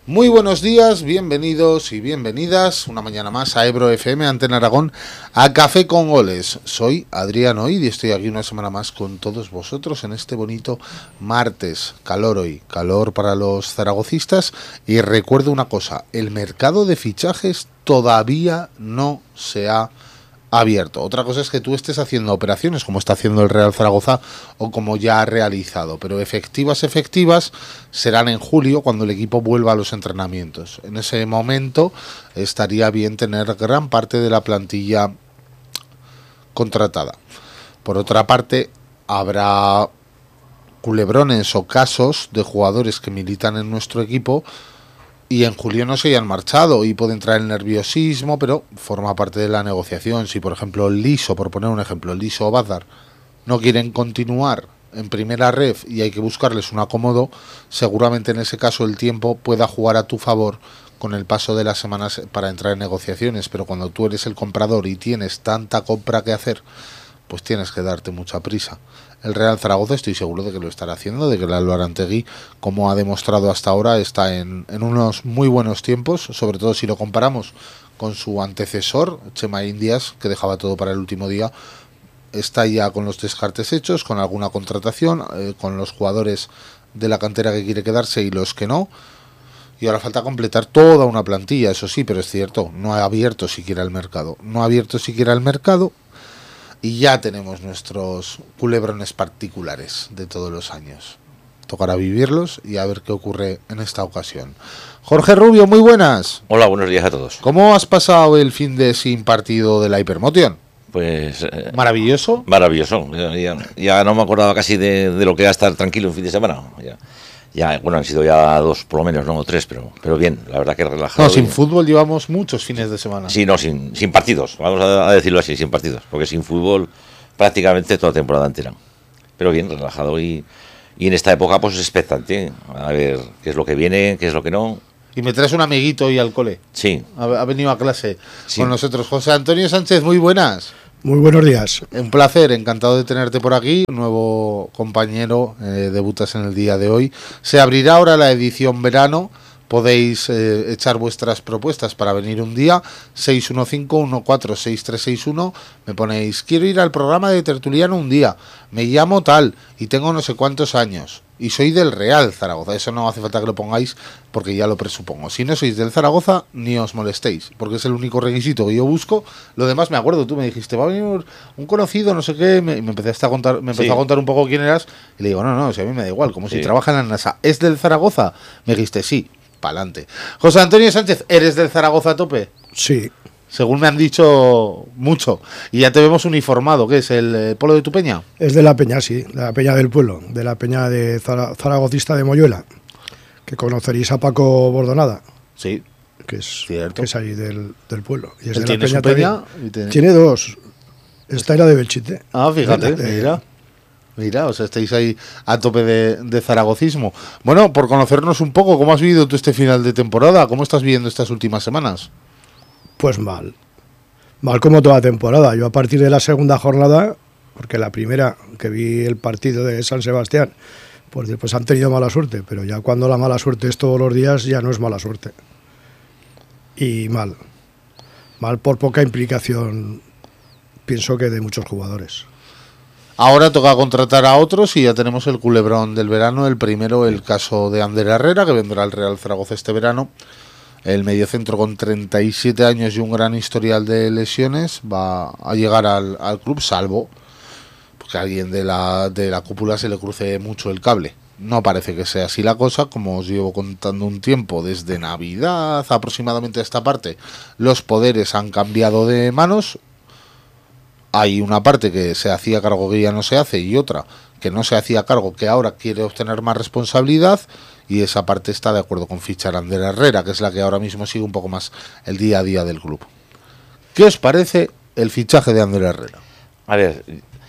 Muy buenos días, bienvenidos y bienvenidas una mañana más a Ebro FM, Antena Aragón, a Café con Goles. Soy Adrián Oid y estoy aquí una semana más con todos vosotros en este bonito martes. Calor hoy, calor para los zaragocistas. Y recuerdo una cosa, el mercado de fichajes todavía no se ha abierto. Otra cosa es que tú estés haciendo operaciones como está haciendo el Real Zaragoza o como ya ha realizado, pero efectivas serán en julio cuando el equipo vuelva a los entrenamientos. En ese momento estaría bien tener gran parte de la plantilla contratada. Por otra parte, habrá culebrones o casos de jugadores que militan en nuestro equipo y en julio no se hayan marchado y puede entrar el nerviosismo, pero forma parte de la negociación. Si por ejemplo el Liso, por poner un ejemplo, el Liso o Bazar no quieren continuar en primera ref y hay que buscarles un acomodo, seguramente en ese caso el tiempo pueda jugar a tu favor con el paso de las semanas para entrar en negociaciones, pero cuando tú eres el comprador y tienes tanta compra que hacer, pues tienes que darte mucha prisa. El Real Zaragoza estoy seguro de que lo estará haciendo, de que el Alba Arantegui, como ha demostrado hasta ahora, está en unos muy buenos tiempos, sobre todo si lo comparamos con su antecesor, Chema Indias, que dejaba todo para el último día. Está ya con los descartes hechos, con alguna contratación, con los jugadores de la cantera que quiere quedarse y los que no. Y ahora falta completar toda una plantilla, eso sí, pero es cierto, no ha abierto siquiera el mercado. Y ya tenemos nuestros culebrones particulares de todos los años. Tocará vivirlos y a ver qué ocurre en esta ocasión. Jorge Rubio, muy buenas. Hola, buenos días a todos. ¿Cómo has pasado el fin de sin partido de la Hypermotion? Pues... ¿Maravilloso? Maravilloso. Ya no me acordaba casi de lo que era estar tranquilo un fin de semana. Ya, bueno, han sido ya 2 por lo menos, no 3, pero bien, la verdad que relajado. No, sin fútbol llevamos muchos fines de semana. Sí, no, sin partidos, vamos a decirlo así, sin partidos, porque sin fútbol prácticamente toda temporada entera. Pero bien, relajado y en esta época pues expectante, a ver qué es lo que viene, qué es lo que no. ¿Y me traes un amiguito hoy al cole? Sí. Ha venido a clase con nosotros. José Antonio Sánchez, muy buenas. Muy buenos días. Un placer, encantado de tenerte por aquí. Un nuevo compañero, debutas en el día de hoy. Se abrirá ahora la edición verano. Podéis echar vuestras propuestas para venir un día. 615-146361. Me ponéis, quiero ir al programa de Tertuliano un día. Me llamo tal y tengo no sé cuántos años. Y soy del Real Zaragoza. Eso no hace falta que lo pongáis porque ya lo presupongo. Si no sois del Zaragoza, ni os molestéis, porque es el único requisito que yo busco. Lo demás me acuerdo, tú me dijiste, va a venir un conocido, no sé qué, me empezaste a contar, me empezó a contar un poco quién eras, y le digo, no, si a mí me da igual, como si trabaja en la NASA. ¿Es del Zaragoza? Me dijiste, sí, pa'lante. José Antonio Sánchez, ¿eres del Zaragoza a tope? Sí. Según me han dicho mucho. Y ya te vemos uniformado. ¿Qué es? ¿El polo de tu peña? Es de la peña, sí. De la peña del pueblo. De la peña de zaragocista de Moyuela. Que conoceréis a Paco Bordonada. Sí. Que es, cierto. Que es ahí del pueblo. Y es ¿Él de tiene la su peña? Tiene 2. Esta era de Belchite. Ah, fíjate, Mira, o sea, estáis ahí a tope de zaragocismo. Bueno, por conocernos un poco, ¿cómo has vivido tú este final de temporada? ¿Cómo estás viviendo estas últimas semanas? Pues mal como toda temporada. Yo a partir de la segunda jornada, porque la primera que vi el partido de San Sebastián, pues después han tenido mala suerte, pero ya cuando la mala suerte es todos los días, ya no es mala suerte. Y mal por poca implicación, pienso que de muchos jugadores. Ahora toca contratar a otros y ya tenemos el culebrón del verano. El primero, el caso de Ander Herrera, que vendrá al Real Zaragoza este verano. El mediocentro con 37 años y un gran historial de lesiones va a llegar al club, salvo que a alguien de la cúpula se le cruce mucho el cable. No parece que sea así la cosa, como os llevo contando un tiempo, desde Navidad aproximadamente a esta parte, los poderes han cambiado de manos. Hay una parte que se hacía cargo que ya no se hace y otra que no se hacía cargo que ahora quiere obtener más responsabilidad. Y esa parte está de acuerdo con fichar a Ander Herrera, que es la que ahora mismo sigue un poco más el día a día del club. ¿Qué os parece el fichaje de Ander Herrera? A ver,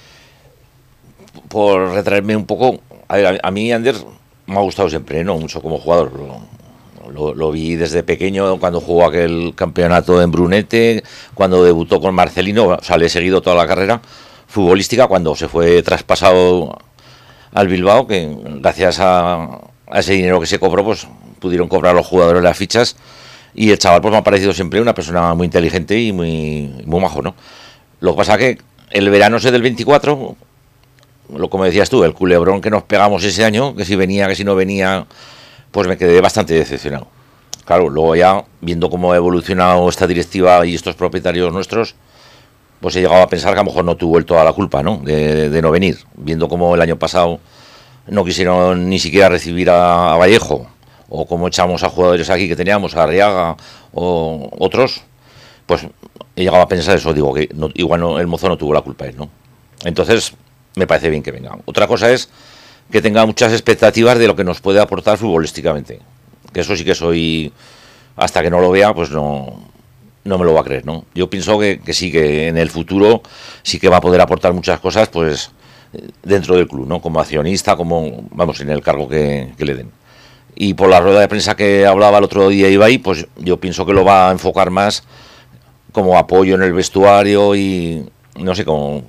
por retraerme un poco, a mí Ander me ha gustado siempre, no mucho como jugador. Lo vi desde pequeño cuando jugó aquel campeonato en Brunete, cuando debutó con Marcelino, o sea, le he seguido toda la carrera futbolística cuando se fue traspasado al Bilbao, que gracias a ese dinero que se cobró, pues pudieron cobrar los jugadores las fichas. Y el chaval pues me ha parecido siempre una persona muy inteligente y muy majo, ¿no? Lo que pasa que el verano ese del 24, como decías tú, el culebrón que nos pegamos ese año, que si venía, que si no venía, pues me quedé bastante decepcionado. Claro, luego ya, viendo cómo ha evolucionado esta directiva y estos propietarios nuestros, pues he llegado a pensar que a lo mejor no tuvo él toda la culpa, ¿no? De no venir. Viendo cómo el año pasado no quisieron ni siquiera recibir a Vallejo, o como echamos a jugadores aquí que teníamos, a Arriaga o otros, pues he llegado a pensar eso, digo, que no, igual no, el mozo no tuvo la culpa él, ¿no? Entonces, me parece bien que venga. Otra cosa es que tenga muchas expectativas de lo que nos puede aportar futbolísticamente, que eso sí que soy, hasta que no lo vea, pues no me lo va a creer, ¿no? Yo pienso que sí, que en el futuro sí que va a poder aportar muchas cosas, pues, dentro del club, ¿no? Como accionista, como, vamos, en el cargo que le den. Y por la rueda de prensa que hablaba el otro día Ibai, pues yo pienso que lo va a enfocar más como apoyo en el vestuario y, no sé, como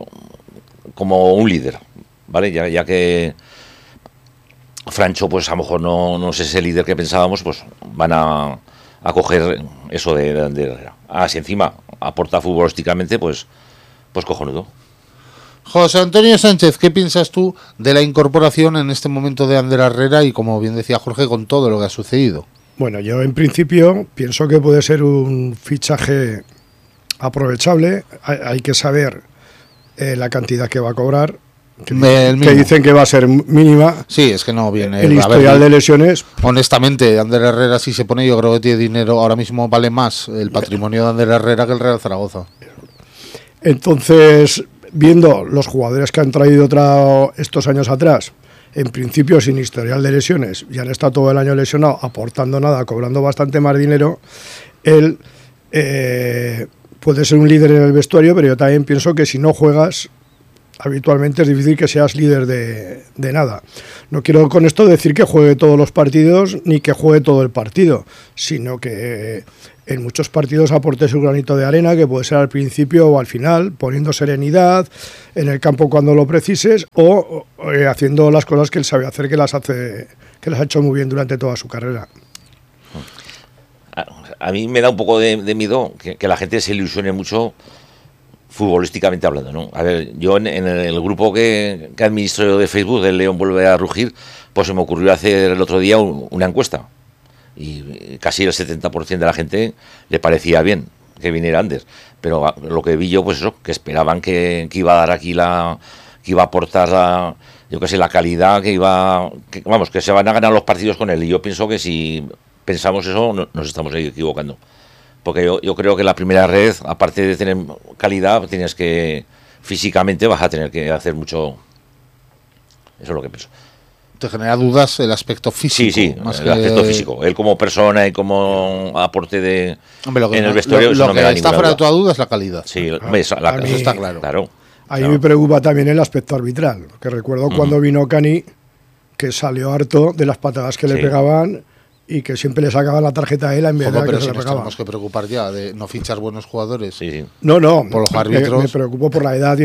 un líder, ¿vale? Ya que Francho, pues a lo mejor no es ese líder que pensábamos, pues van a coger eso de Herrera. Si encima aporta futbolísticamente, pues cojonudo. José Antonio Sánchez, ¿qué piensas tú de la incorporación en este momento de Ander Herrera y, como bien decía Jorge, con todo lo que ha sucedido? Bueno, yo en principio pienso que puede ser un fichaje aprovechable. Hay que saber la cantidad que va a cobrar, que dicen que va a ser mínima. Sí, es que no viene. El historial de lesiones. Honestamente, Ander Herrera, si se pone, yo creo que tiene dinero. Ahora mismo vale más el patrimonio de Ander Herrera que el Real Zaragoza. Entonces, viendo los jugadores que han traído estos años atrás, en principio sin historial de lesiones, y han estado todo el año lesionado, aportando nada, cobrando bastante más dinero, él puede ser un líder en el vestuario, pero yo también pienso que si no juegas habitualmente es difícil que seas líder de nada. No quiero con esto decir que juegue todos los partidos ni que juegue todo el partido, sino que en muchos partidos aporte su granito de arena, que puede ser al principio o al final, poniendo serenidad en el campo cuando lo precises, o haciendo las cosas que él sabe hacer, que las ha hecho muy bien durante toda su carrera. A mí me da un poco de miedo que la gente se ilusione mucho futbolísticamente hablando, ¿no? A ver, yo en el grupo que administro de Facebook, del León Vuelve a Rugir, pues se me ocurrió hacer el otro día una encuesta. Y casi el 70% de la gente le parecía bien que viniera Ander. Pero lo que vi yo, pues eso, que esperaban que iba a dar aquí que iba a aportar la calidad, que se van a ganar los partidos con él. Y yo pienso que si pensamos eso, nos estamos equivocando. Porque yo creo que la primera red, aparte de tener calidad, tienes que, físicamente vas a tener que hacer mucho. Eso es lo que pienso. ¿Te genera dudas el aspecto físico? Sí, aspecto físico. Él como persona y como aporte en el vestuario. Lo que está fuera de toda duda es la calidad. Sí, eso está claro. A mí me preocupa también el aspecto arbitral, que recuerdo cuando vino Cani, que salió harto de las patadas que le pegaban y que siempre le sacaban la tarjeta a él en vez de pero que si se le nos pegaba. tenemos que preocupar ya de no fichar buenos jugadores. Sí. No, por los árbitros. Me preocupo por la edad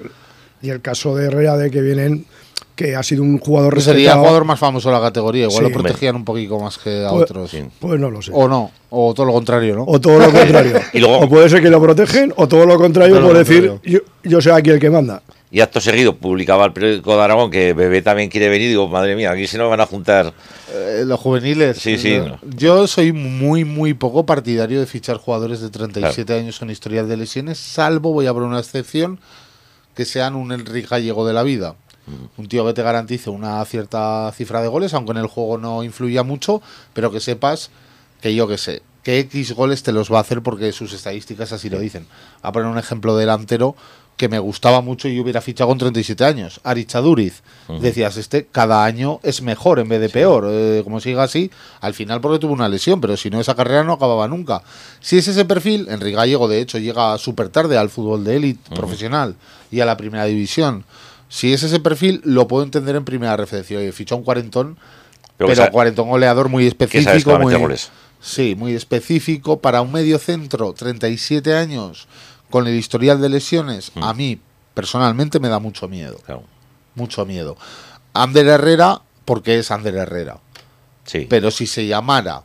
y el caso de Herrera, de que vienen, que ha sido un jugador respetado. Sería el jugador más famoso de la categoría, igual lo protegían un poquito más que a otros. Pues no lo sé. O no, o todo lo contrario, ¿no? O todo lo contrario. Y luego, o puede ser que lo protegen, o todo lo contrario, por decir, yo soy aquí el que manda. Y acto seguido publicaba el periódico de Aragón que Bebé también quiere venir. Digo, madre mía, aquí se nos van a juntar los juveniles. Sí. Yo soy muy poco partidario de fichar jugadores de 37 años con historial de lesiones, salvo, voy a poner una excepción, que sean un Enrique Gallego de la vida. Un tío que te garantice una cierta cifra de goles, aunque en el juego no influya mucho, pero que sepas que X goles te los va a hacer porque sus estadísticas así lo dicen. A poner un ejemplo delantero que me gustaba mucho y yo hubiera fichado con 37 años, Aritz Aduriz. Decías, cada año es mejor en vez de peor. Como siga así, al final porque tuvo una lesión, pero si no, esa carrera no acababa nunca. Si es ese perfil, Enrique Gallego de hecho llega súper tarde al fútbol de élite profesional y a la primera división. Si es ese perfil, lo puedo entender en primera referencia. He fichado un cuarentón, pero cuarentón goleador muy específico. Muy específico para un medio centro, 37 años, con el historial de lesiones. A mí, personalmente, me da mucho miedo. Claro. Mucho miedo. Ander Herrera, porque es Ander Herrera. Sí. Pero si se llamara,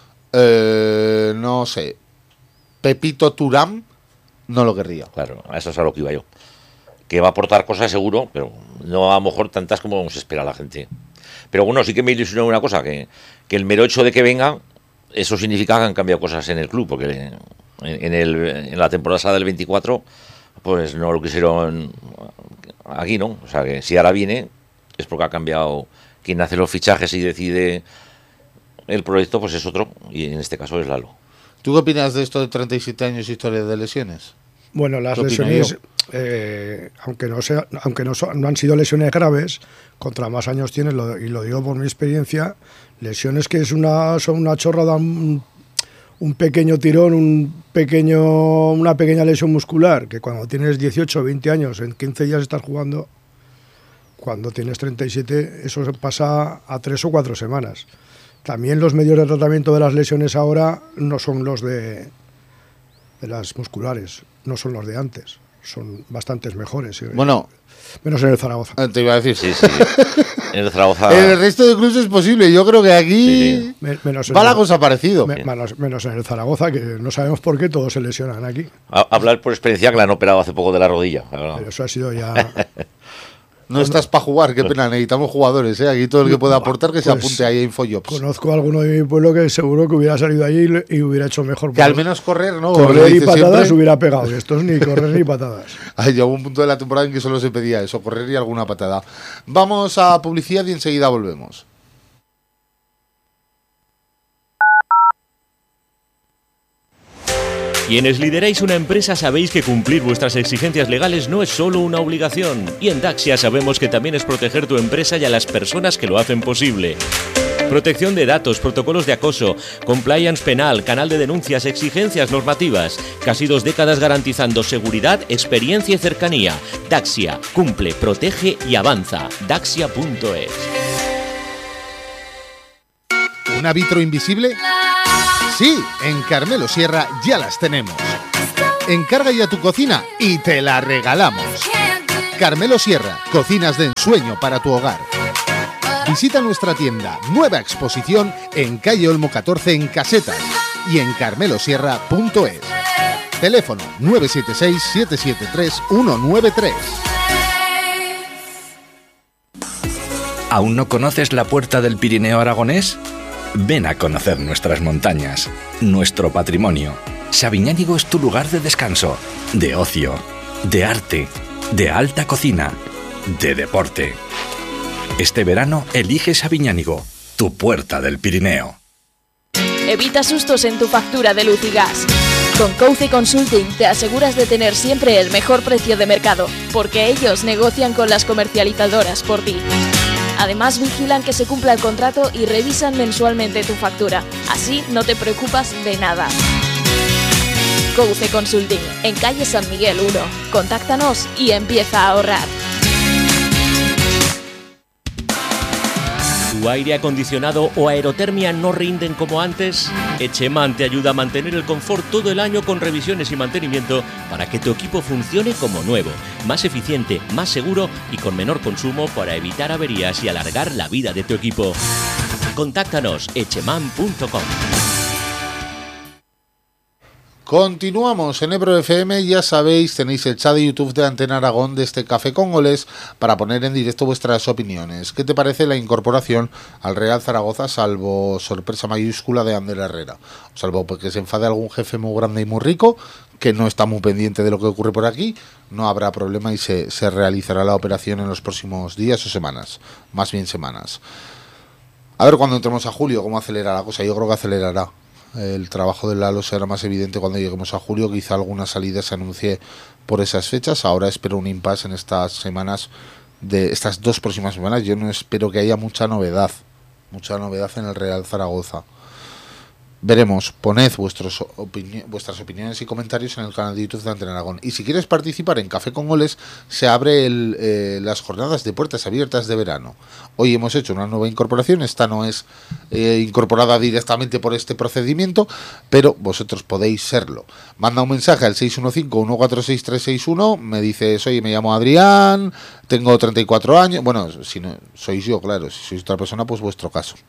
no sé, Pepito Turán, no lo querría. Claro, a eso es a lo que iba yo. Que va a aportar cosas seguro, pero no a lo mejor tantas como se espera la gente. Pero bueno, sí que me ilusionó una cosa, que el mero hecho de que venga, eso significa que han cambiado cosas en el club, porque en la temporada del 24, pues no lo quisieron aquí, ¿no? O sea, que si ahora viene, es porque ha cambiado quien hace los fichajes y decide el proyecto, pues es otro, y en este caso es Lalo. ¿Tú qué opinas de esto de 37 años historia de lesiones? Bueno, las ¿Qué opino lesiones, aunque no han sido lesiones graves, contra más años tienes, y lo digo por mi experiencia, lesiones que son una chorrada, un pequeño tirón, una pequeña lesión muscular, que cuando tienes 18 o 20 años, en 15 días estás jugando, cuando tienes 37, eso se pasa a 3 o 4 semanas. También los medios de tratamiento de las lesiones ahora no son los de las musculares, no son los de antes, son bastantes mejores. Bueno, menos en el Zaragoza. Te iba a decir. Sí. En el Zaragoza. En el resto de clubes es posible. Yo creo que aquí va la cosa parecido. Menos en el Zaragoza, que no sabemos por qué todos se lesionan aquí. Hablar por experiencia, que la han operado hace poco de la rodilla. Pero eso ha sido ya... No estás para jugar, qué pena, necesitamos jugadores, ¿eh? Aquí todo el que pueda aportar que se apunte ahí a InfoJobs. Conozco a alguno de mi pueblo que seguro que hubiera salido allí y hubiera hecho mejor. Que al menos correr, ¿no? Correr y patadas hubiera pegado. Estos ni correr ni patadas. Llegó un punto de la temporada en que solo se pedía eso, correr y alguna patada. Vamos a publicidad y enseguida volvemos. Quienes lideráis una empresa sabéis que cumplir vuestras exigencias legales no es solo una obligación. Y en Daxia sabemos que también es proteger tu empresa y a las personas que lo hacen posible. Protección de datos, protocolos de acoso, compliance penal, canal de denuncias, exigencias normativas. Casi 2 décadas garantizando seguridad, experiencia y cercanía. Daxia, cumple, protege y avanza. Daxia.es. ¿Una vitro invisible? Sí, en Carmelo Sierra ya las tenemos. Encarga ya tu cocina y te la regalamos. Carmelo Sierra, cocinas de ensueño para tu hogar. Visita nuestra tienda, nueva exposición en calle Olmo 14 en Casetas y en carmelosierra.es. Teléfono 976-773-193. ¿Aún no conoces la Puerta del Pirineo aragonés? Ven a conocer nuestras montañas, nuestro patrimonio. Sabiñánigo es tu lugar de descanso, de ocio, de arte, de alta cocina, de deporte. Este verano elige Sabiñánigo, tu Puerta del Pirineo. Evita sustos en tu factura de luz y gas. Con Couce Consulting te aseguras de tener siempre el mejor precio de mercado, porque ellos negocian con las comercializadoras por ti. Además, vigilan que se cumpla el contrato y revisan mensualmente tu factura. Así no te preocupas de nada. Couce Consulting, en calle San Miguel 1. Contáctanos y empieza a ahorrar. ¿Tu aire acondicionado o aerotermia no rinden como antes? Echeman te ayuda a mantener el confort todo el año con revisiones y mantenimiento para que tu equipo funcione como nuevo, más eficiente, más seguro y con menor consumo para evitar averías y alargar la vida de tu equipo. Contáctanos echeman.com. Continuamos en Ebro FM, ya sabéis, tenéis el chat de YouTube de Antena Aragón de este Café con Goles para poner en directo vuestras opiniones. ¿Qué te parece la incorporación al Real Zaragoza, salvo sorpresa mayúscula de Ander Herrera? Salvo porque se enfade algún jefe muy grande y muy rico, que no está muy pendiente de lo que ocurre por aquí, no habrá problema y se realizará la operación en los próximos días o semanas, más bien semanas. A ver cuando entremos a julio cómo acelera la cosa, yo creo que acelerará. El trabajo del Lalo será más evidente cuando lleguemos a julio. Quizá alguna salida se anuncie por esas fechas. Ahora espero un impasse en estas semanas, de estas 2 próximas semanas. Yo no espero que haya mucha novedad en el Real Zaragoza. Veremos, poned vuestras opiniones y comentarios en el canal de YouTube de Antena Aragón. Y si quieres participar en Café con Goles, se abre las jornadas de puertas abiertas de verano. Hoy hemos hecho una nueva incorporación, esta no es incorporada directamente por este procedimiento, pero vosotros podéis serlo. Manda un mensaje al 615-146-361, me dices, oye, me llamo Adrián, tengo 34 años, bueno, si no sois yo, claro, si sois otra persona, pues vuestro caso.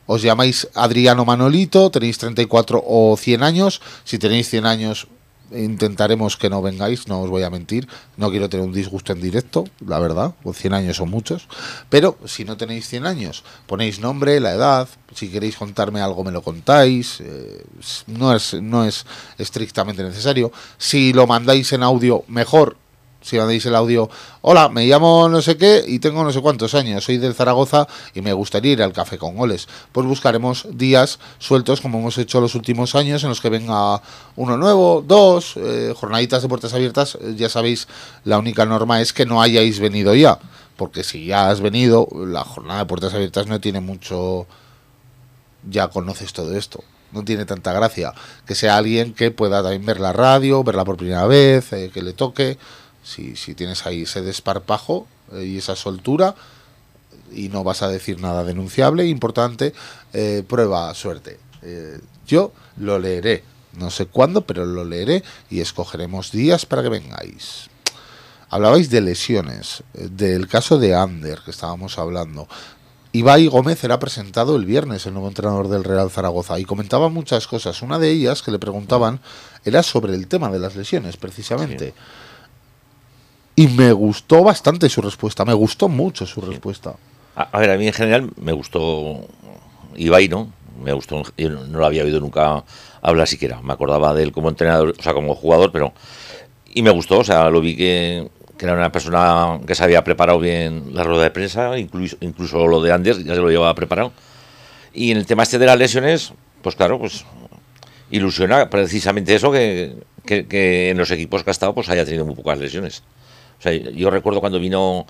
os llamáis Adriano Manolito, tenéis 34 o 100 años. Si tenéis 100 años, intentaremos que no vengáis, no os voy a mentir. No quiero tener un disgusto en directo, la verdad, 100 años son muchos. Pero si no tenéis 100 años, ponéis nombre, la edad. Si queréis contarme algo, me lo contáis. No es estrictamente necesario. Si lo mandáis en audio, mejor. Si mandáis el audio, hola, me llamo no sé qué y tengo no sé cuántos años, soy del Zaragoza y me gustaría ir al Café con Goles. Pues buscaremos días sueltos, como hemos hecho los últimos años, en los que venga uno nuevo, dos, jornaditas de puertas abiertas. Ya sabéis, la única norma es que no hayáis venido ya, porque si ya has venido, la jornada de puertas abiertas no tiene mucho, ya conoces todo esto. No tiene tanta gracia que sea alguien que pueda también ver la radio, verla por primera vez, que le toque. Si tienes ahí ese desparpajo y esa soltura y no vas a decir nada denunciable, importante, prueba suerte. Yo lo leeré, no sé cuándo, pero lo leeré y escogeremos días para que vengáis. Hablabais de lesiones, del caso de Ander que estábamos hablando. Ibai Gómez era presentado el viernes, el nuevo entrenador del Real Zaragoza, y comentaba muchas cosas. Una de ellas que le preguntaban era sobre el tema de las lesiones, precisamente. Sí. Y me gustó bastante su respuesta, me gustó mucho su respuesta. A ver, a mí en general me gustó Ibai, ¿no? Me gustó, yo no lo había oído nunca hablar siquiera. Me acordaba de él como entrenador, o sea, como jugador, pero... Y me gustó, o sea, lo vi que era una persona que se había preparado bien la rueda de prensa, incluso lo de Ander ya se lo llevaba preparado. Y en el tema este de las lesiones, pues claro, pues ilusiona precisamente eso, que en los equipos que ha estado pues haya tenido muy pocas lesiones. O sea, yo recuerdo cuando vino,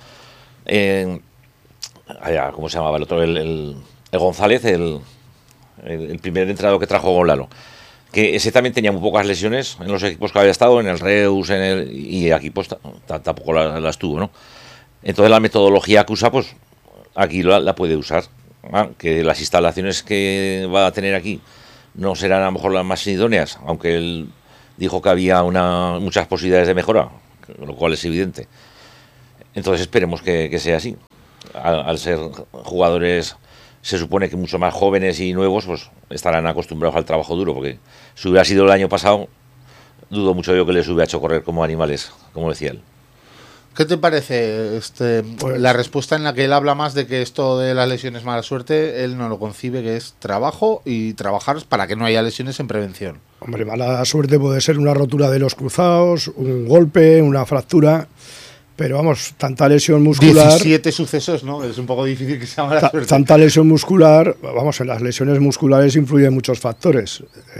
¿cómo se llamaba el otro? El González, el primer entrenador que trajo con Lalo, que ese también tenía muy pocas lesiones en los equipos que había estado, en el Reus, y aquí pues tampoco las tuvo, ¿no? Entonces la metodología que usa, pues aquí la puede usar. Que las instalaciones que va a tener aquí no serán a lo mejor las más idóneas, aunque él dijo que había muchas posibilidades de mejora, lo cual es evidente. Entonces esperemos que sea así. Al ser jugadores, se supone que mucho más jóvenes y nuevos, pues estarán acostumbrados al trabajo duro, porque si hubiera sido el año pasado, dudo mucho yo que les hubiera hecho correr como animales, como decía él. ¿Qué te parece pues la respuesta en la que él habla más de que esto de las lesiones mala suerte, él no lo concibe, que es trabajo y trabajar para que no haya lesiones en prevención? Hombre, mala suerte puede ser una rotura de los cruzados, un golpe, una fractura, pero vamos, tanta lesión muscular... 17 sucesos, ¿no? Es un poco difícil que sea mala suerte. Tanta lesión muscular, vamos, en las lesiones musculares influyen muchos factores,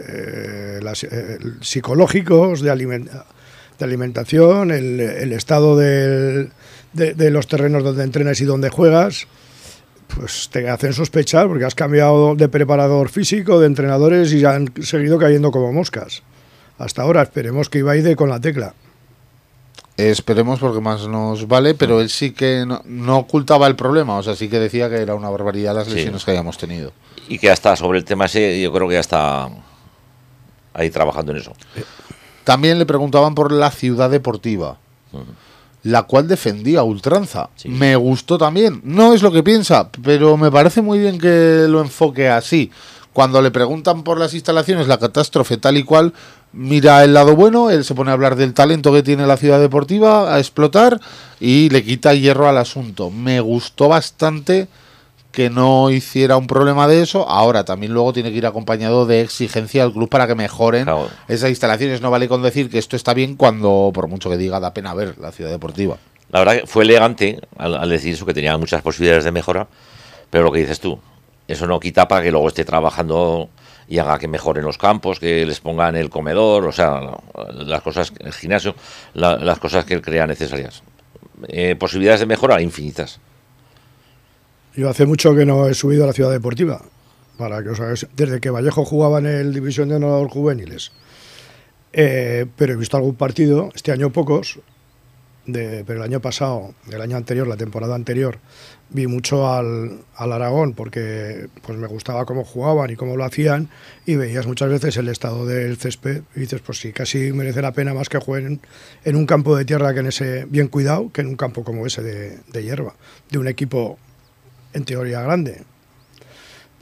psicológicos, de alimentación, el estado de los terrenos donde entrenas y donde juegas, pues te hacen sospechar porque has cambiado de preparador físico, de entrenadores y ya han seguido cayendo como moscas. Hasta ahora esperemos que Ibai dé con la tecla. Esperemos porque más nos vale, pero él sí que no ocultaba el problema, o sea, sí que decía que era una barbaridad las lesiones que habíamos tenido. Y que hasta sobre el tema ese, yo creo que ya está ahí trabajando en eso. También le preguntaban por la Ciudad Deportiva, la cual defendía a ultranza. Sí. Me gustó también. No es lo que piensa, pero me parece muy bien que lo enfoque así. Cuando le preguntan por las instalaciones, la catástrofe tal y cual, mira el lado bueno, él se pone a hablar del talento que tiene la Ciudad Deportiva a explotar y le quita hierro al asunto. Me gustó bastante que no hiciera un problema de eso. Ahora también luego tiene que ir acompañado de exigencia al club para que mejoren esas instalaciones. No vale con decir que esto está bien cuando, por mucho que diga, da pena ver la Ciudad Deportiva. La verdad que fue elegante al decir eso, que tenía muchas posibilidades de mejora, pero lo que dices tú, eso no quita para que luego esté trabajando y haga que mejoren los campos, que les pongan el comedor, o sea, las cosas, el gimnasio, las cosas que él crea necesarias. Posibilidades de mejora infinitas. Yo hace mucho que no he subido a la Ciudad Deportiva, para que os hagáis, desde que Vallejo jugaba en el División de Honor Juveniles. Pero he visto algún partido, este año pocos, pero el año pasado, el año anterior, la temporada anterior, vi mucho al Aragón, porque pues me gustaba cómo jugaban y cómo lo hacían, y veías muchas veces el estado del césped, y dices, pues sí, casi merece la pena más que jueguen en un campo de tierra que en ese bien cuidado, que en un campo como ese de hierba, de un equipo en teoría grande.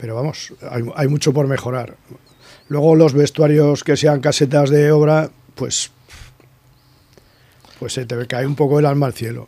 Pero vamos, hay mucho por mejorar. Luego los vestuarios que sean casetas de obra, pues se te cae un poco el alma al cielo.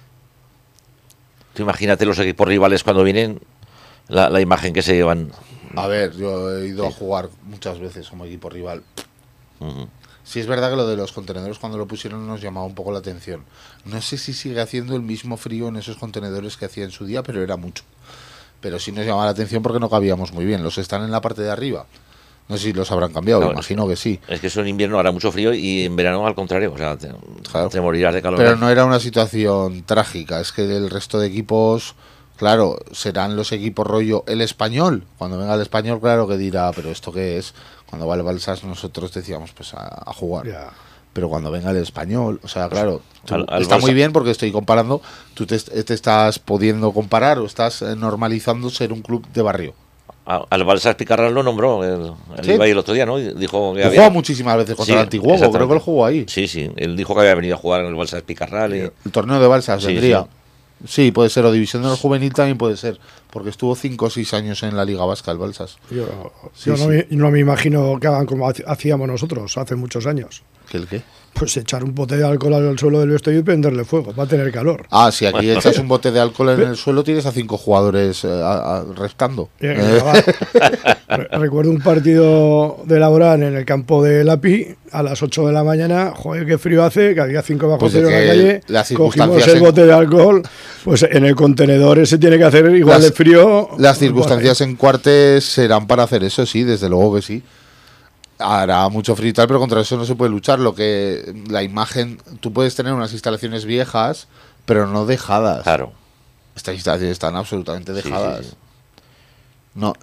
Tú imagínate los equipos rivales cuando vienen, la imagen que se llevan. A ver, yo he ido a jugar muchas veces como equipo rival. Sí, es verdad que lo de los contenedores cuando lo pusieron nos llamaba un poco la atención. No sé si sigue haciendo el mismo frío en esos contenedores que hacía en su día, pero era mucho. Pero sí nos llamaba la atención porque no cabíamos muy bien. Los están en la parte de arriba. No sé si los habrán cambiado, claro, imagino que sí. Es que eso en invierno hará mucho frío y en verano al contrario, o sea, te morirás de calor. Pero no era una situación trágica, es que el resto de equipos, claro, serán los equipos rollo el Español. Cuando venga el Español, claro que dirá, pero ¿esto qué es? Cuando va el Balsas nosotros decíamos pues a jugar. Yeah. Pero cuando venga el Español, o sea, claro, está muy bien porque estoy comparando, tú te estás pudiendo comparar o estás normalizando ser un club de barrio. Al Balsas Picarral lo nombró ¿sí? Iba ahí el otro día, ¿no? Dijo que jugó muchísimas veces contra el Antiguo, creo que él jugó ahí. Sí, él dijo que había venido a jugar en el Balsas Picarral. El torneo de Balsas vendría. Sí, puede ser, o División del Juvenil también puede ser, porque estuvo 5 o 6 años en la Liga Vasca, el Balsas. Yo no me imagino que hagan como hacíamos nosotros hace muchos años. ¿El qué? Pues echar un bote de alcohol al suelo del vestuario y prenderle fuego, va a tener calor. Ah, si aquí echas un bote de alcohol en el suelo, tienes a 5 jugadores restando. Recuerdo un partido de Laborán en el campo de Lapi a las 8 de la mañana. Joder, qué frío hace, que había 5 bajo cero en la calle. Cogimos el bote de alcohol, pues en el contenedor ese tiene que hacer igual de frío. Las circunstancias en Cuartes serán para hacer eso, sí, desde luego que sí. Hará mucho frío y tal, pero contra eso no se puede luchar. Lo que la imagen, tú puedes tener unas instalaciones viejas, pero no dejadas. Claro. Estas instalaciones están absolutamente dejadas. Sí. No.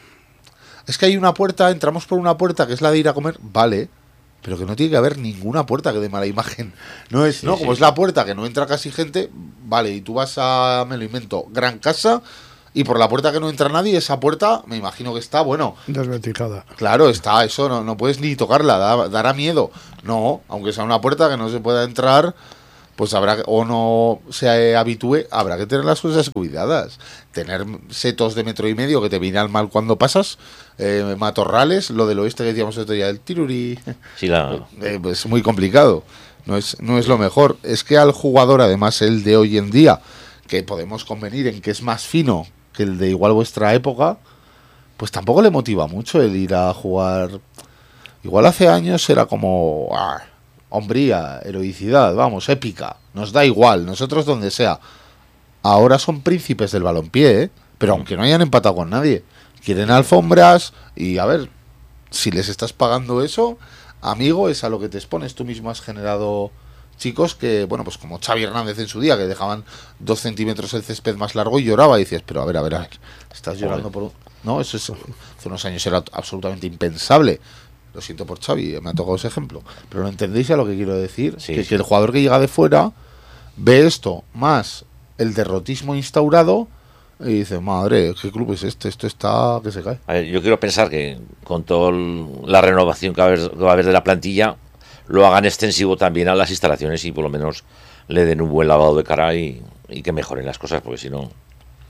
Es que hay una puerta, entramos por una puerta que es la de ir a comer, vale, pero que no tiene que haber ninguna puerta que dé mala imagen. No es, no, como es la puerta que no entra casi gente, vale, y tú vas a, me lo invento, Gran Casa. Y por la puerta que no entra nadie, esa puerta, me imagino que está, bueno... desvencijada. Claro, está, eso no puedes ni tocarla, dará miedo. No, aunque sea una puerta que no se pueda entrar, pues habrá, o no se habitúe, habrá que tener las cosas cuidadas. Tener setos de 1,5 metros que te vienen mal cuando pasas, matorrales, lo del oeste que decíamos el otro día, el tirurí... Sí, pues muy complicado, no es lo mejor. Es que al jugador, además el de hoy en día, que podemos convenir en que es más fino que el de igual vuestra época, pues tampoco le motiva mucho el ir a jugar. Igual hace años era como hombría, heroicidad, vamos, épica, nos da igual, nosotros donde sea. Ahora son príncipes del balompié, ¿eh? Pero aunque no hayan empatado con nadie, quieren alfombras y a ver, si les estás pagando eso, amigo, es a lo que te expones. Tú mismo has generado chicos que, bueno, pues como Xavi Hernández en su día, que dejaban 2 centímetros el césped más largo y lloraba y decías, pero a ver, estás llorando por... No, eso es, hace unos años era absolutamente impensable. Lo siento por Xavi, me ha tocado ese ejemplo. Pero ¿no entendéis a lo que quiero decir? Sí, que el jugador que llega de fuera ve esto, más el derrotismo instaurado, y dice, madre, ¿qué club es este? Esto está que se cae. A ver, yo quiero pensar que con toda la renovación que va a haber de la plantilla, lo hagan extensivo también a las instalaciones y por lo menos le den un buen lavado de cara y que mejoren las cosas, porque si no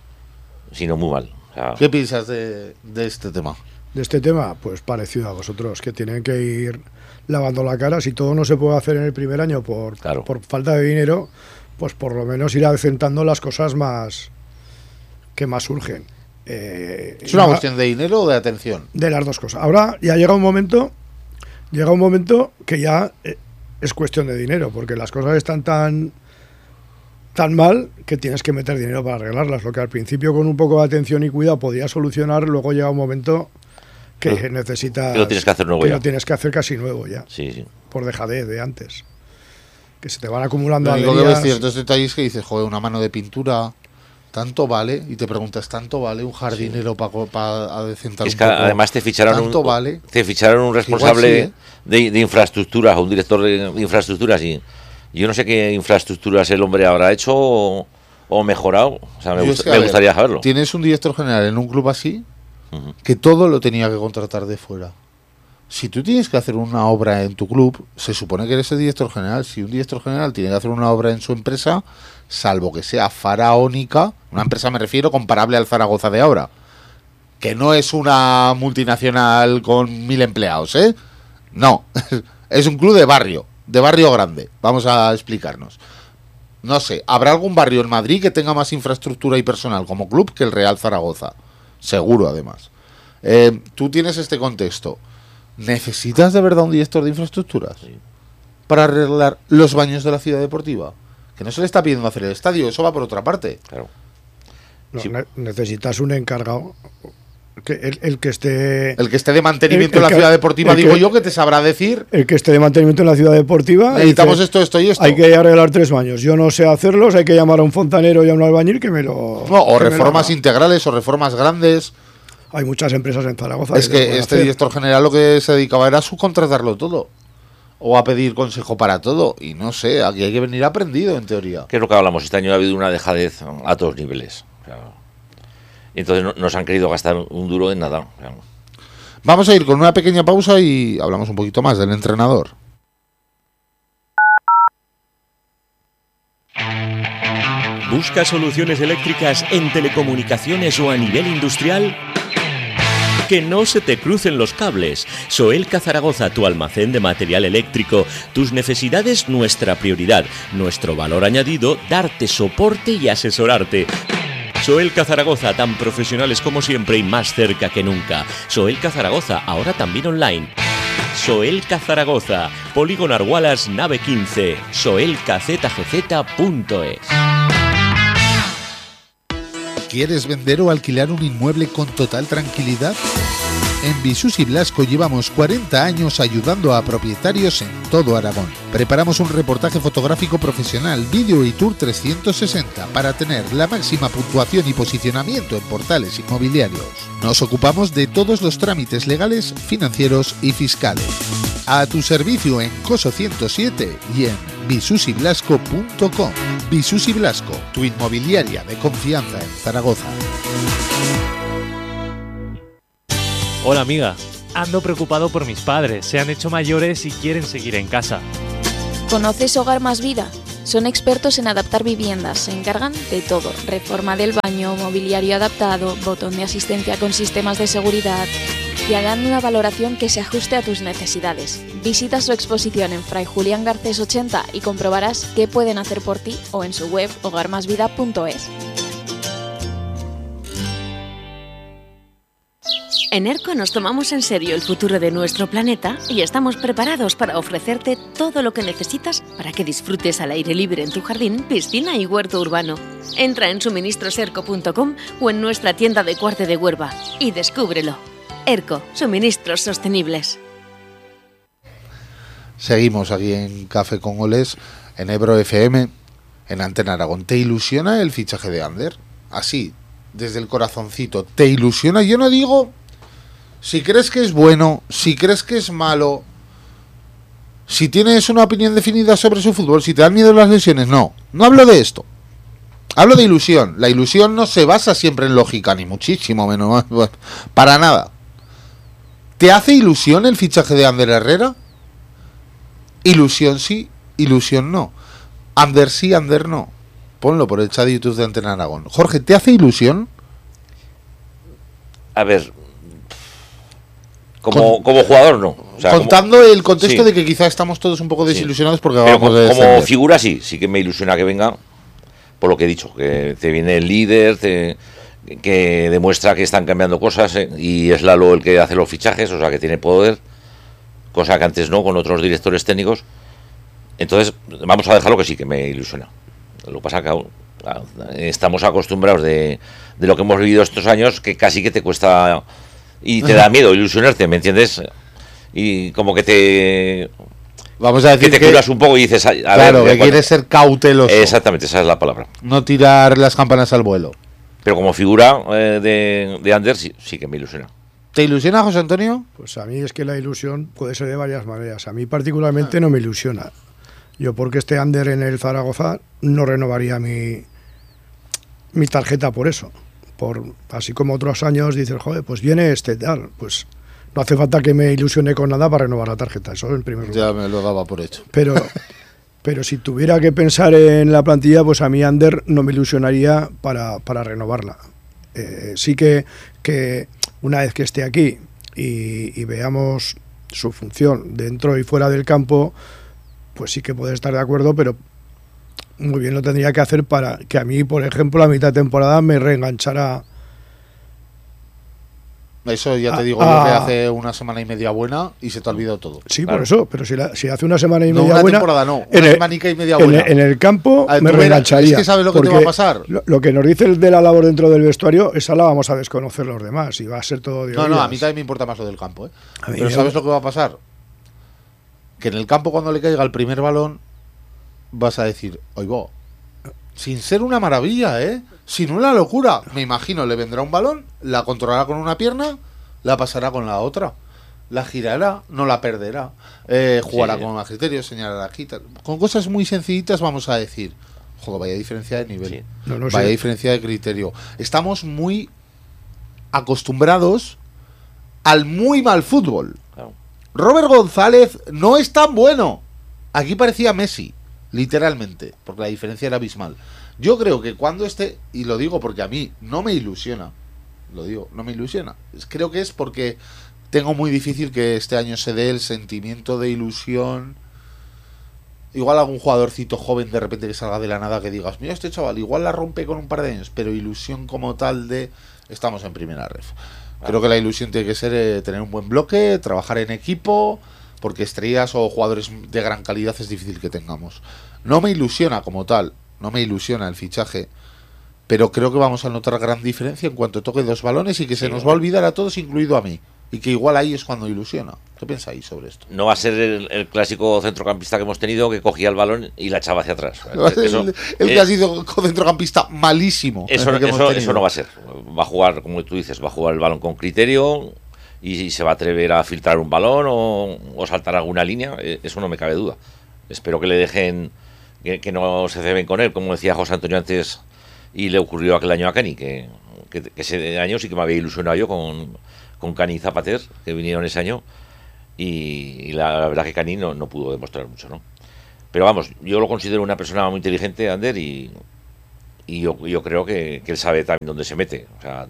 muy mal. O sea, ¿qué piensas de este tema? De este tema, pues parecido a vosotros, que tienen que ir lavando la cara. Si todo no se puede hacer en el primer año por falta de dinero, pues por lo menos ir acentando las cosas que más surgen. ¿Es una cuestión de dinero o de atención? De las dos cosas. Ahora ya llega un momento que ya es cuestión de dinero, porque las cosas están tan mal que tienes que meter dinero para arreglarlas. Lo que al principio con un poco de atención y cuidado podía solucionar, luego llega un momento que necesitas... Que lo tienes que hacer nuevo que ya. Lo tienes que hacer casi nuevo ya. Sí. Por dejadez de antes. Que se te van acumulando averías. Lo único que ves ciertos detalles que dices, joder, una mano de pintura... ¿Tanto vale? Y te preguntas, ¿tanto vale un jardinero para adecentar un poco? Además te ficharon un responsable de infraestructuras, o un director de infraestructuras, y yo no sé qué infraestructuras el hombre habrá hecho o mejorado. O sea, me gustaría saberlo. Tienes un director general en un club así, que todo lo tenía que contratar de fuera. Si tú tienes que hacer una obra en tu club, se supone que eres el director general. Si un director general tiene que hacer una obra en su empresa, salvo que sea faraónica, una empresa me refiero comparable al Zaragoza de ahora, que no es una multinacional con 1000 empleados, ¿eh? No, es un club de barrio grande. Vamos a explicarnos. No sé, ¿habrá algún barrio en Madrid que tenga más infraestructura y personal como club que el Real Zaragoza? Seguro, además. Tú tienes este contexto. ¿Necesitas de verdad un director de infraestructuras? Sí. Para arreglar los baños de la ciudad deportiva. Que no se le está pidiendo hacer el estadio, eso va por otra parte. Claro. No, sí. Necesitas un encargado. El que esté de mantenimiento en la ciudad deportiva, digo yo, que te sabrá decir. El que esté de mantenimiento en la ciudad deportiva. Necesitamos esto y esto. Hay que arreglar 3 baños. Yo no sé hacerlos, hay que llamar a un fontanero y a un albañil que me lo. No, o reformas integrales o reformas grandes. Hay muchas empresas en Zaragoza. Es que este director general lo que se dedicaba era a subcontratarlo todo. O a pedir consejo para todo. Y no sé, aquí hay que venir aprendido, en teoría. ¿Qué es lo que hablamos? Este año ha habido una dejadez a todos niveles. O sea, entonces no se han querido gastar un duro en nada. Vamos a ir con una pequeña pausa y hablamos un poquito más del entrenador. ¿Busca soluciones eléctricas en telecomunicaciones o a nivel industrial? Que no se te crucen los cables. Soelca Zaragoza, tu almacén de material eléctrico. Tus necesidades, nuestra prioridad. Nuestro valor añadido, darte soporte y asesorarte. Soelca Zaragoza, tan profesionales como siempre y más cerca que nunca. Soelca Zaragoza, ahora también online. Soelca Zaragoza, Polígono Argualas, nave 15, soelcazgz.es. ¿Quieres vender o alquilar un inmueble con total tranquilidad? En Visus y Blasco llevamos 40 años ayudando a propietarios en todo Aragón. Preparamos un reportaje fotográfico profesional, vídeo y tour 360 para tener la máxima puntuación y posicionamiento en portales inmobiliarios. Nos ocupamos de todos los trámites legales, financieros y fiscales. A tu servicio en Coso 107 y en visusyblasco.com. Visus y Blasco, tu inmobiliaria de confianza en Zaragoza. Hola amiga, ando preocupado por mis padres, se han hecho mayores y quieren seguir en casa. ¿Conoces Hogar Más Vida? Son expertos en adaptar viviendas, se encargan de todo, reforma del baño, mobiliario adaptado, botón de asistencia con sistemas de seguridad. Te harán una valoración que se ajuste a tus necesidades. Visita su exposición en Fray Julián Garcés 80 y comprobarás qué pueden hacer por ti o en su web hogarmasvida.es. En ERCO nos tomamos en serio el futuro de nuestro planeta y estamos preparados para ofrecerte todo lo que necesitas para que disfrutes al aire libre en tu jardín, piscina y huerto urbano. Entra en suministroserco.com o en nuestra tienda de Cuarte de Huerva y descúbrelo. ERCO, suministros sostenibles. Seguimos aquí en Café con Goles, en Ebro FM, en Antena Aragón. ¿Te ilusiona el fichaje de Ander? Así, desde el corazoncito. ¿Te ilusiona? Yo no digo si crees que es bueno, si crees que es malo, si tienes una opinión definida sobre su fútbol, si te dan miedo las lesiones. No hablo de esto. Hablo de ilusión. La ilusión no se basa siempre en lógica, ni muchísimo menos. Para nada. ¿Te hace ilusión el fichaje de Ander Herrera? Ilusión sí, ilusión no. Ander sí, Ander no. Ponlo por el chat de YouTube de Antena Aragón. Jorge, ¿te hace ilusión? A ver, como jugador no. O sea, contando el contexto de que quizá estamos todos un poco desilusionados porque vamos de descender. Como figura sí que me ilusiona que venga, por lo que he dicho, que te viene el líder, que demuestra que están cambiando cosas, y es Lalo el que hace los fichajes, o sea que tiene poder, cosa que antes no, con otros directores técnicos. Entonces vamos a dejarlo que sí que me ilusiona. Lo que pasa que estamos acostumbrados de lo que hemos vivido estos años, que casi que te cuesta y te da miedo ilusionarte, ¿me entiendes? Y como que te... Vamos a decir que te curas un poco y dices... Claro, que quieres ser cauteloso. Exactamente, esa es la palabra. No tirar las campanas al vuelo. Pero como figura de Ander sí que me ilusiona. ¿Te ilusiona, José Antonio? Pues a mí es que la ilusión puede ser de varias maneras. A mí particularmente no me ilusiona. Yo porque esté Ander en el Zaragoza no renovaría mi tarjeta por eso. Así como otros años dices, joder, pues viene este tal, pues no hace falta que me ilusione con nada para renovar la tarjeta, eso en primer lugar. Ya me lo daba por hecho. Pero si tuviera que pensar en la plantilla, pues a mí Ander no me ilusionaría para renovarla. Sí que una vez que esté aquí y veamos su función dentro y fuera del campo, pues sí que puede estar de acuerdo, pero muy bien lo tendría que hacer para que a mí, por ejemplo, a mitad de temporada me reenganchara. Eso ya te digo yo que hace una semana y media buena y se te ha olvidado todo. Sí, claro. Por eso, pero si hace una semana y no, media una buena... temporada no, una semanica y media buena. En el campo me reengancharía. Es que ¿sabes lo que te va a pasar? Lo que nos dice el de la labor dentro del vestuario, esa la vamos a desconocer los demás y va a ser todo de No, a mí también me importa más lo del campo, ¿eh? Pero ¿sabes lo que va a pasar? Que en el campo cuando le caiga el primer balón vas a decir, oigo, sin ser una maravilla, sin una locura. Me imagino, le vendrá un balón, la controlará con una pierna, la pasará con la otra, la girará, no la perderá, jugará con más criterio, señalará aquí, con cosas muy sencillitas vamos a decir, joder, vaya diferencia de nivel, vaya diferencia de criterio. Estamos muy acostumbrados al muy mal fútbol. Claro. Robert González no es tan bueno. Aquí parecía Messi, literalmente, porque la diferencia era abismal. Yo creo que cuando esté, y lo digo porque a mí no me ilusiona, lo digo, no me ilusiona. Creo que es porque tengo muy difícil que este año se dé el sentimiento de ilusión. Igual algún jugadorcito joven de repente que salga de la nada que digas, mira este chaval, igual la rompe con un par de años, pero ilusión como tal de estamos en primera ref. Creo que la ilusión tiene que ser tener un buen bloque, trabajar en equipo, porque estrellas o jugadores de gran calidad es difícil que tengamos. No me ilusiona como tal, no me ilusiona el fichaje, pero creo que vamos a notar gran diferencia en cuanto toque dos balones y que se nos va a olvidar a todos, incluido a mí. Y que igual ahí es cuando ilusiona. ¿Qué pensáis sobre esto? No va a ser el clásico centrocampista que hemos tenido que cogía el balón y la echaba hacia atrás. El que ha sido centrocampista malísimo. Eso no va a ser. Va a jugar, como tú dices, va a jugar el balón con criterio y se va a atrever a filtrar un balón o saltar alguna línea. Eso no me cabe duda. Espero que le dejen, que no se ceben con él, como decía José Antonio antes, y le ocurrió aquel año a Cani, que ese año sí que me había ilusionado yo con Cani y Zapater, que vinieron ese año, y la verdad que Cani no pudo demostrar mucho, ¿no? Pero vamos, yo lo considero una persona muy inteligente, Ander, y yo creo que él sabe también dónde se mete, o sea,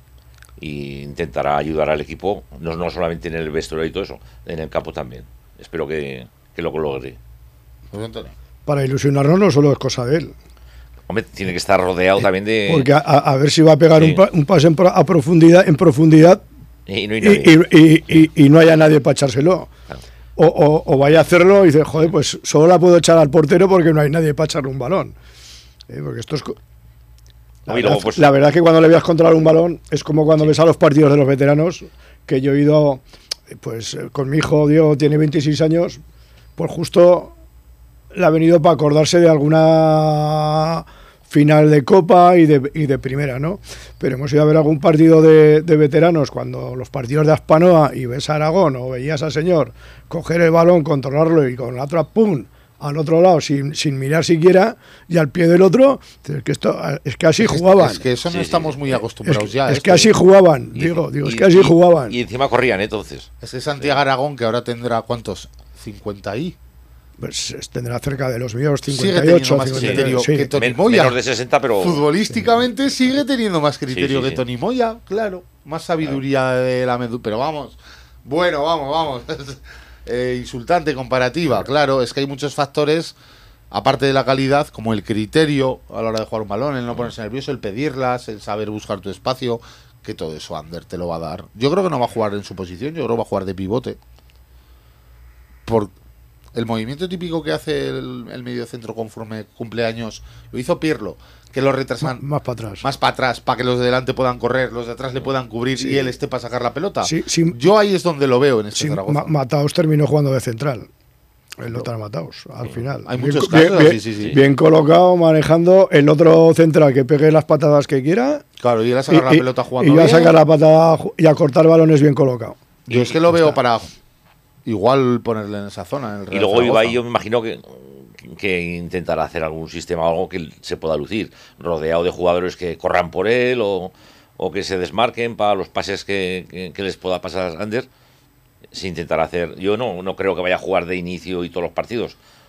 y intentará ayudar al equipo, no solamente en el vestuario y todo eso, en el campo también. Espero que lo logre. Para ilusionarnos no solo es cosa de él. Hombre, tiene que estar rodeado también de... Porque a ver si va a pegar un pase en profundidad y no haya nadie para echárselo. Claro. O vaya a hacerlo y dice, joder, pues solo la puedo echar al portero porque no hay nadie para echarle un balón. Porque esto es... La verdad que cuando le veas controlar un balón es como cuando ves a los partidos de los veteranos, que yo he ido, pues con mi hijo Diego, tiene 26 años, pues justo le ha venido para acordarse de alguna final de Copa y de primera, ¿no? Pero hemos ido a ver algún partido de veteranos, cuando los partidos de Aspanoa y ves a Aragón o veías al señor coger el balón, controlarlo y con la otra ¡pum!, al otro lado sin mirar siquiera y al pie del otro, es que así jugaban. Es que eso no estamos muy acostumbrados ya. Es que así jugaban, es que así jugaban. Y encima corrían, entonces. Es que Santiago Aragón, que ahora tendrá, ¿cuántos? 50 y... Pues tendrá cerca de los míos 58, más 59, criterio que Tony Moya. Menos de 60, pero futbolísticamente sigue teniendo más criterio que Tony Moya, claro, más sabiduría de la medusa, pero vamos. Insultante comparativa, claro, es que hay muchos factores aparte de la calidad, como el criterio a la hora de jugar un balón, el no ponerse nervioso, el pedirlas, el saber buscar tu espacio, que todo eso Ander te lo va a dar. Yo creo que no va a jugar en su posición, yo creo que va a jugar de pivote. Por el movimiento típico que hace el mediocentro conforme cumpleaños lo hizo Pirlo, que lo retrasan más para atrás, para que los de delante puedan correr, los de atrás le puedan cubrir y él esté para sacar la pelota. Yo ahí es donde lo veo en este Zaragoza. Mataos terminó jugando de central. El otro Mataos, al final. Hay muchos casos. Bien colocado, manejando el otro central que pegue las patadas que quiera. Claro, y él a sacar la pelota jugando y a sacar la patada y a cortar balones bien colocado. Yo es que lo veo para igual ponerle en esa zona. Y luego Ibai, yo me imagino que intentará hacer algún sistema o algo que se pueda lucir, rodeado de jugadores que corran por él o que se desmarquen para los pases que les pueda pasar a Ander. Se intentará hacer. Yo no creo que vaya a jugar de inicio y todos los partidos,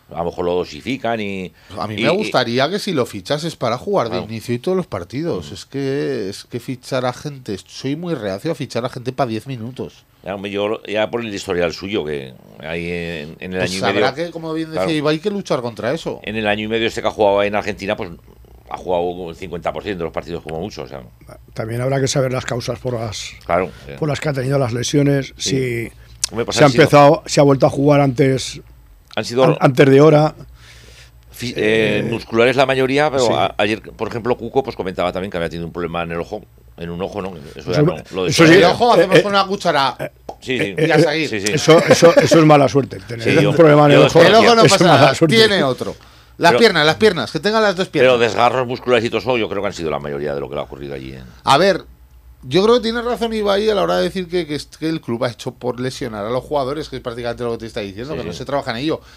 A lo mejor lo dosifican y... A mí me gustaría que si lo fichas es para jugar de Claro. inicio y todos los partidos. Es que fichar a gente... Soy muy reacio a fichar a gente para 10 minutos. Yo ya por el historial suyo, que hay en el Pues año y habrá medio... que, como bien decía Claro. Ibai, hay que luchar contra eso. En el año y medio que ha jugado en Argentina, pues ha jugado el 50% de los partidos como mucho. O sea, También habrá que saber las causas por las claro. que han tenido las lesiones. Sí. Hombre, pues Se ha vuelto a jugar antes han sido de hora. musculares la mayoría, pero sí. ayer, por ejemplo, Cuco pues comentaba también que había tenido un problema en el ojo, en un ojo, ¿no? Eso ya Eso- no, lo de eso El sí, ojo hacemos con una cuchara. sí, sí. y a seguir. Sí, sí. Eso es mala suerte. Tener Sí, yo- un problema en el yo ojo. El ojo no es pasa mala nada. suerte. Tiene otro. Las Pero- piernas, que tengan las dos Pero piernas. desgarros musculares y todo eso, yo creo que han sido la mayoría de lo que le ha ocurrido allí. A ver, yo creo que tiene razón Ibai a la hora de decir que el club ha hecho por lesionar a los jugadores, que es prácticamente lo que te está diciendo, Sí, que no sí. se trabaja en ello.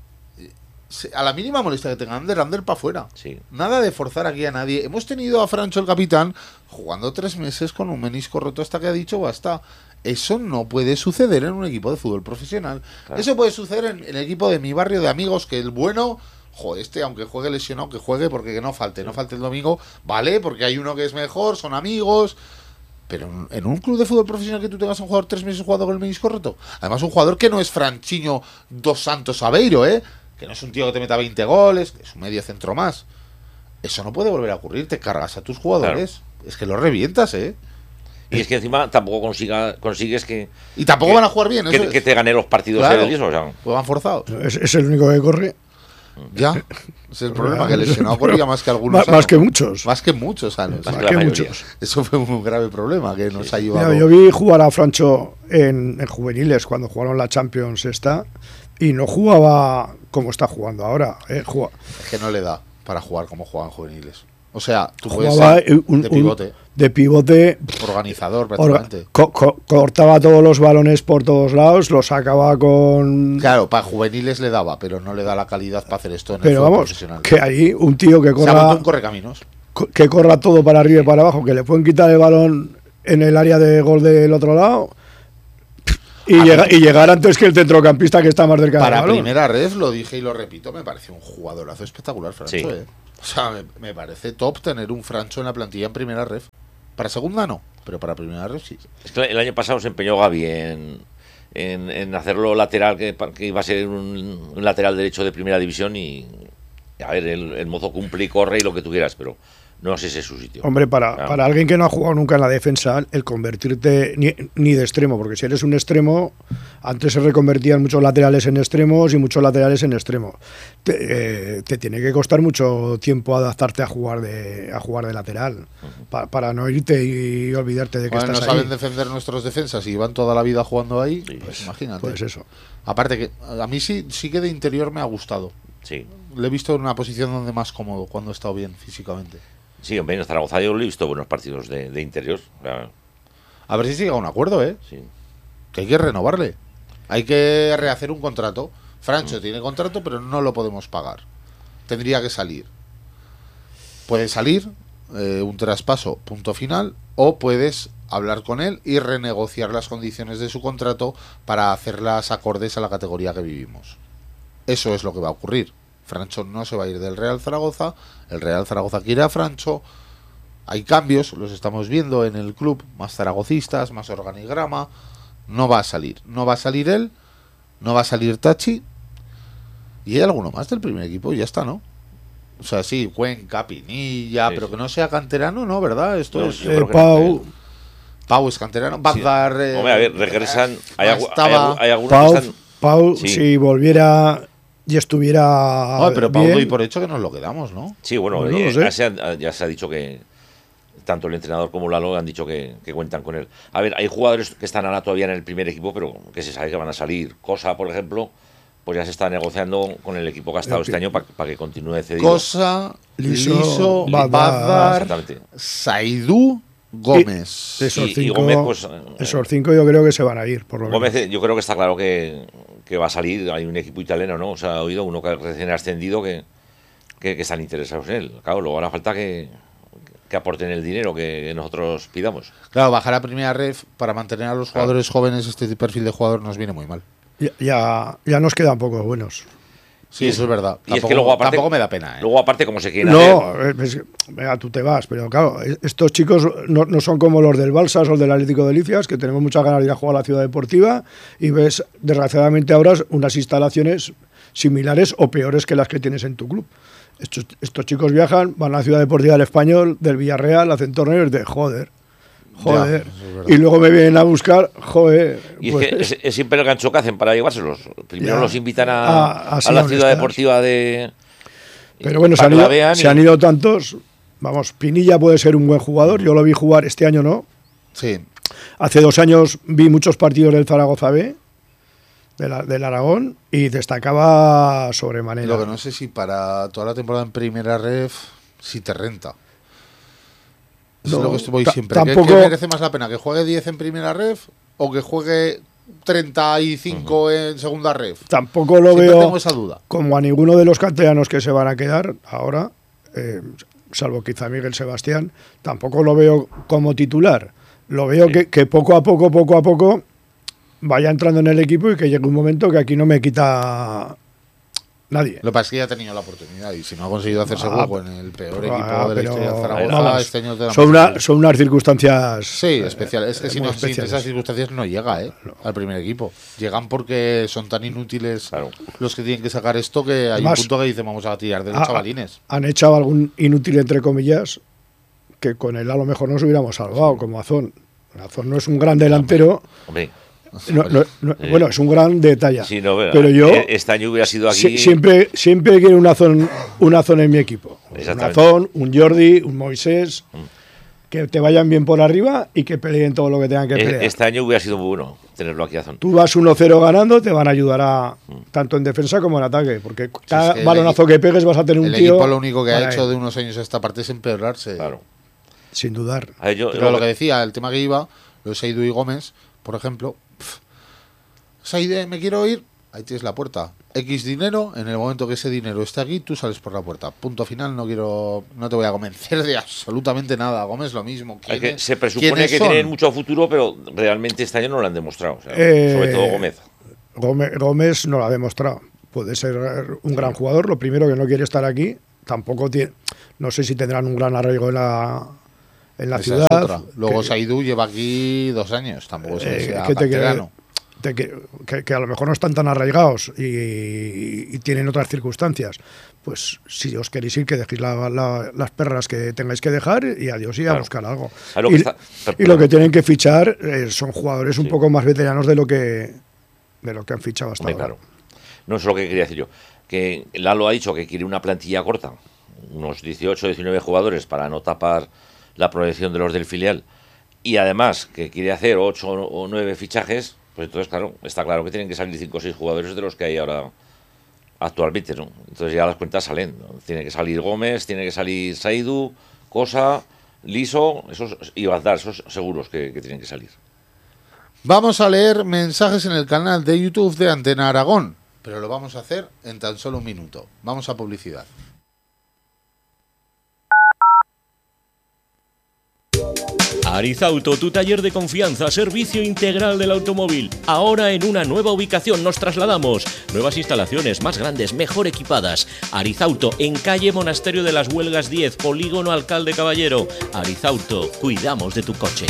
A la mínima molestia que tengan, Ander para afuera. Sí. Nada de forzar aquí a nadie. Hemos tenido a Francho, el capitán, jugando 3 meses con un menisco roto hasta que ha dicho basta. Eso no puede suceder en un equipo de fútbol profesional. Claro. Eso puede suceder en el equipo de mi barrio de amigos, que el bueno, aunque juegue lesionado, que juegue, porque que no falte el domingo, vale, porque hay uno que es mejor, son amigos. Pero en un club de fútbol profesional que tú tengas a un jugador 3 meses jugando con el menisco roto, además un jugador que no es Franchiño dos Santos Aveiro, que no es un tío que te meta 20 goles, que es un medio centro más. Eso no puede volver a ocurrir, te cargas a tus jugadores. Es que lo revientas, Y es que encima tampoco consigues que... Y tampoco que- van a jugar bien, eso es. que te gane los partidos Claro. él y eso, o sea, Pues van forzados. Es el único que corre. Ya. Ese es el problema, que lesionado corría más que algunos. Más que muchos. Más que muchos sanos. Más Más que la que mayoría. muchos. Eso fue un grave problema que nos ha llevado. Mira, yo vi jugar a Francho en juveniles cuando jugaron la Champions y no jugaba como está jugando ahora. Es que no le da para jugar como juegan juveniles. O sea, tú puedes Jugaba ser de pivote, organizador, organizador prácticamente. cortaba todos los balones por todos lados, los sacaba con... Claro, para juveniles le daba, pero no le da la calidad para hacer esto en el Pero fútbol vamos, profesional. que ahí un tío que Se ha vuelto corra, un correcaminos. que corra todo para arriba y para abajo, que le pueden quitar el balón en el área de gol del otro lado y llegar antes que el centrocampista que está más cerca del Para balón. primera ref, lo dije y lo repito, me parece un jugadorazo espectacular, Francho. Sí. O sea, me parece top tener un Francho en la plantilla en primera ref. Para segunda no, pero para primera ref sí. es que el año pasado se empeñó Gaby en hacerlo lateral, que iba a ser un lateral derecho de primera división y a ver, el mozo cumple y corre y lo que tú quieras, pero no sé si es su sitio. Hombre, para Claro. alguien que no ha jugado nunca en la defensa, el convertirte ni de extremo, porque si eres un extremo, antes se reconvertían muchos laterales en extremos y muchos laterales en extremo. Te tiene que costar mucho tiempo adaptarte a jugar de lateral, para no irte y olvidarte de que Bueno, no estás saben ahí. defender nuestros defensas y van toda la vida jugando ahí, Sí. pues imagínate. Pues eso. Aparte que a mí sí que de interior me ha gustado. Sí, Le he visto en una posición donde más cómodo, cuando he estado bien físicamente. sí, hombre, en Zaragoza yo le he visto buenos partidos de interior. Claro, A ver si se llega a un acuerdo, sí. que hay que renovarle. Hay que rehacer un contrato. Francho tiene contrato, pero no lo podemos pagar. Tendría que salir. Puede salir, un traspaso, punto final, o puedes hablar con él y renegociar las condiciones de su contrato para hacerlas acordes a la categoría que vivimos. Eso es lo que va a ocurrir. Francho no se va a ir del Real Zaragoza, el Real Zaragoza quiere a Francho. Hay cambios, los estamos viendo en el club, más zaragocistas, más organigrama. No va a salir él, no va a salir Tachi, y hay alguno más del primer equipo, y ya está, ¿no? O sea, sí, Cuenca, Pinilla, Sí, pero sí. que no sea canterano, ¿no? ¿Verdad? Esto No, es... yo creo que Pau, Pau es canterano, Bagdar... Hombre, a ver, regresan. Hay estaba... algunos Pau, que están. Pau Sí. si volviera y estuviera Ay, pero Pau bien, doy por hecho que nos lo quedamos, ¿no? Sí, bueno, No lo sé. ya se ha dicho que tanto el entrenador como Lalo han dicho que cuentan con él. A ver, hay jugadores que están ahora todavía en el primer equipo, pero que se sabe que van a salir. Cosa, por ejemplo, pues ya se está negociando con el equipo que ha estado este año para que continúe cedido. Cosa, Liso, Bagdar. Bagdar, Exactamente. Saidú, Gómez. De esos Y cinco, Gómez, pues, esos cinco yo creo que se van a ir, por lo Gómez, menos. yo creo que está claro que va a salir. Hay un equipo italiano, ¿no? O sea, ha oído uno que recién ascendido que están interesados en él. Claro, luego hará falta que aporten el dinero que nosotros pidamos. Claro, bajar a primera ref para mantener a los jugadores jóvenes, este perfil de jugador nos viene muy mal. Ya nos quedan pocos buenos. Sí, eso es verdad. Y es que luego aparte, tampoco me da pena. Luego aparte, como se quieren hacer... Venga, tú te vas, pero claro, estos chicos no son como los del Balsas o del Atlético de Licias, que tenemos muchas ganas de ir a jugar a la Ciudad Deportiva y ves, desgraciadamente, ahora unas instalaciones similares o peores que las que tienes en tu club. Estos chicos viajan, van a la Ciudad Deportiva del Español, del Villarreal, hacen torneos de joder. Ya, y luego me vienen a buscar, Y pues, es que es siempre el gancho que hacen para llevárselos. Primero los invitan a la Ciudad Deportiva de... Pero bueno, se han ido tantos. Vamos, Pinilla puede ser un buen jugador, yo lo vi jugar, este año no. Sí. Hace 2 años vi muchos partidos del Zaragoza B, del Aragón, y destacaba sobremanera. Lo que no sé si para toda la temporada en primera ref, si te renta. Es lo que voy siempre. Tampoco... ¿Qué merece más la pena? ¿Que juegue 10 en primera ref o que juegue 35 en segunda ref? Tampoco lo siempre veo tengo esa duda. Como a ninguno de los canteranos que se van a quedar ahora, salvo quizá Miguel Sebastián, tampoco lo veo como titular. Lo veo que poco a poco vaya entrando en el equipo y que llegue un momento que aquí no me quita nadie. Lo que pasa es que ya ha tenido la oportunidad y si no ha conseguido hacerse hueco en el peor equipo de la historia de Zaragoza, vamos, este año te da son unas circunstancias especiales. Es que si no existen esas circunstancias no llega al primer equipo. Llegan porque son tan inútiles los que tienen que sacar esto que hay un punto que dicen vamos a tirar de los chavalines. Han echado algún inútil entre comillas que con él a lo mejor nos hubiéramos salvado, como Azón. Azón no es un gran delantero. Hombre. Bueno, es un gran detalle. Sí, no, pero yo este año hubiera sido aquí. Siempre quiero una zona en mi equipo. Un Azón, un Jordi, un Moisés, que te vayan bien por arriba y que peleen todo lo que tengan que pelear. Este año hubiera sido muy bueno tenerlo aquí, Azón. Tú vas 1-0 ganando, te van a ayudar tanto en defensa como en ataque, porque cada balonazo que pegues vas a tener un tío. El equipo lo único que ha hecho de unos años a esta parte es empeorarse. Claro. Sin dudar. Pero lo que decía, el tema que iba, lo de Saidu y Gómez, por ejemplo. Saide, me quiero ir, ahí tienes la puerta. X dinero, en el momento que ese dinero esté aquí, tú sales por la puerta. Punto final, no te voy a convencer de absolutamente nada. Gómez lo mismo. Se presupone que tienen mucho futuro, pero realmente este año no lo han demostrado. Sobre todo Gómez. Gómez no lo ha demostrado. Puede ser un gran jugador. Lo primero que no quiere estar aquí, tampoco tiene. No sé si tendrán un gran arraigo en la ciudad. Luego Saidu lleva aquí 2 años, tampoco es que sea canterano. Que a lo mejor no están tan arraigados y tienen otras circunstancias, pues si os queréis ir, que dejéis las perras que tengáis que dejar y adiós y a buscar algo. Y lo que tienen que fichar son jugadores un poco más veteranos de lo que han fichado hasta ahora. Claro. No es lo que quería decir yo, que Lalo ha dicho que quiere una plantilla corta, unos 18 19 jugadores para no tapar la proyección de los del filial, y además que quiere hacer 8 o 9 fichajes. Pues entonces, claro, está claro que tienen que salir 5 o 6 jugadores de los que hay ahora actualmente, ¿no? Entonces ya las cuentas salen, ¿no? Tiene que salir Gómez, tiene que salir Saidu, Cosa, Liso, y Bazdar, esos seguros que tienen que salir. Vamos a leer mensajes en el canal de YouTube de Antena Aragón, pero lo vamos a hacer en tan solo un minuto. Vamos a publicidad. Arizauto, tu taller de confianza, servicio integral del automóvil. Ahora en una nueva ubicación nos trasladamos. Nuevas instalaciones, más grandes, mejor equipadas. Arizauto, en calle Monasterio de las Huelgas 10, Polígono Alcalde Caballero. Arizauto, cuidamos de tu coche.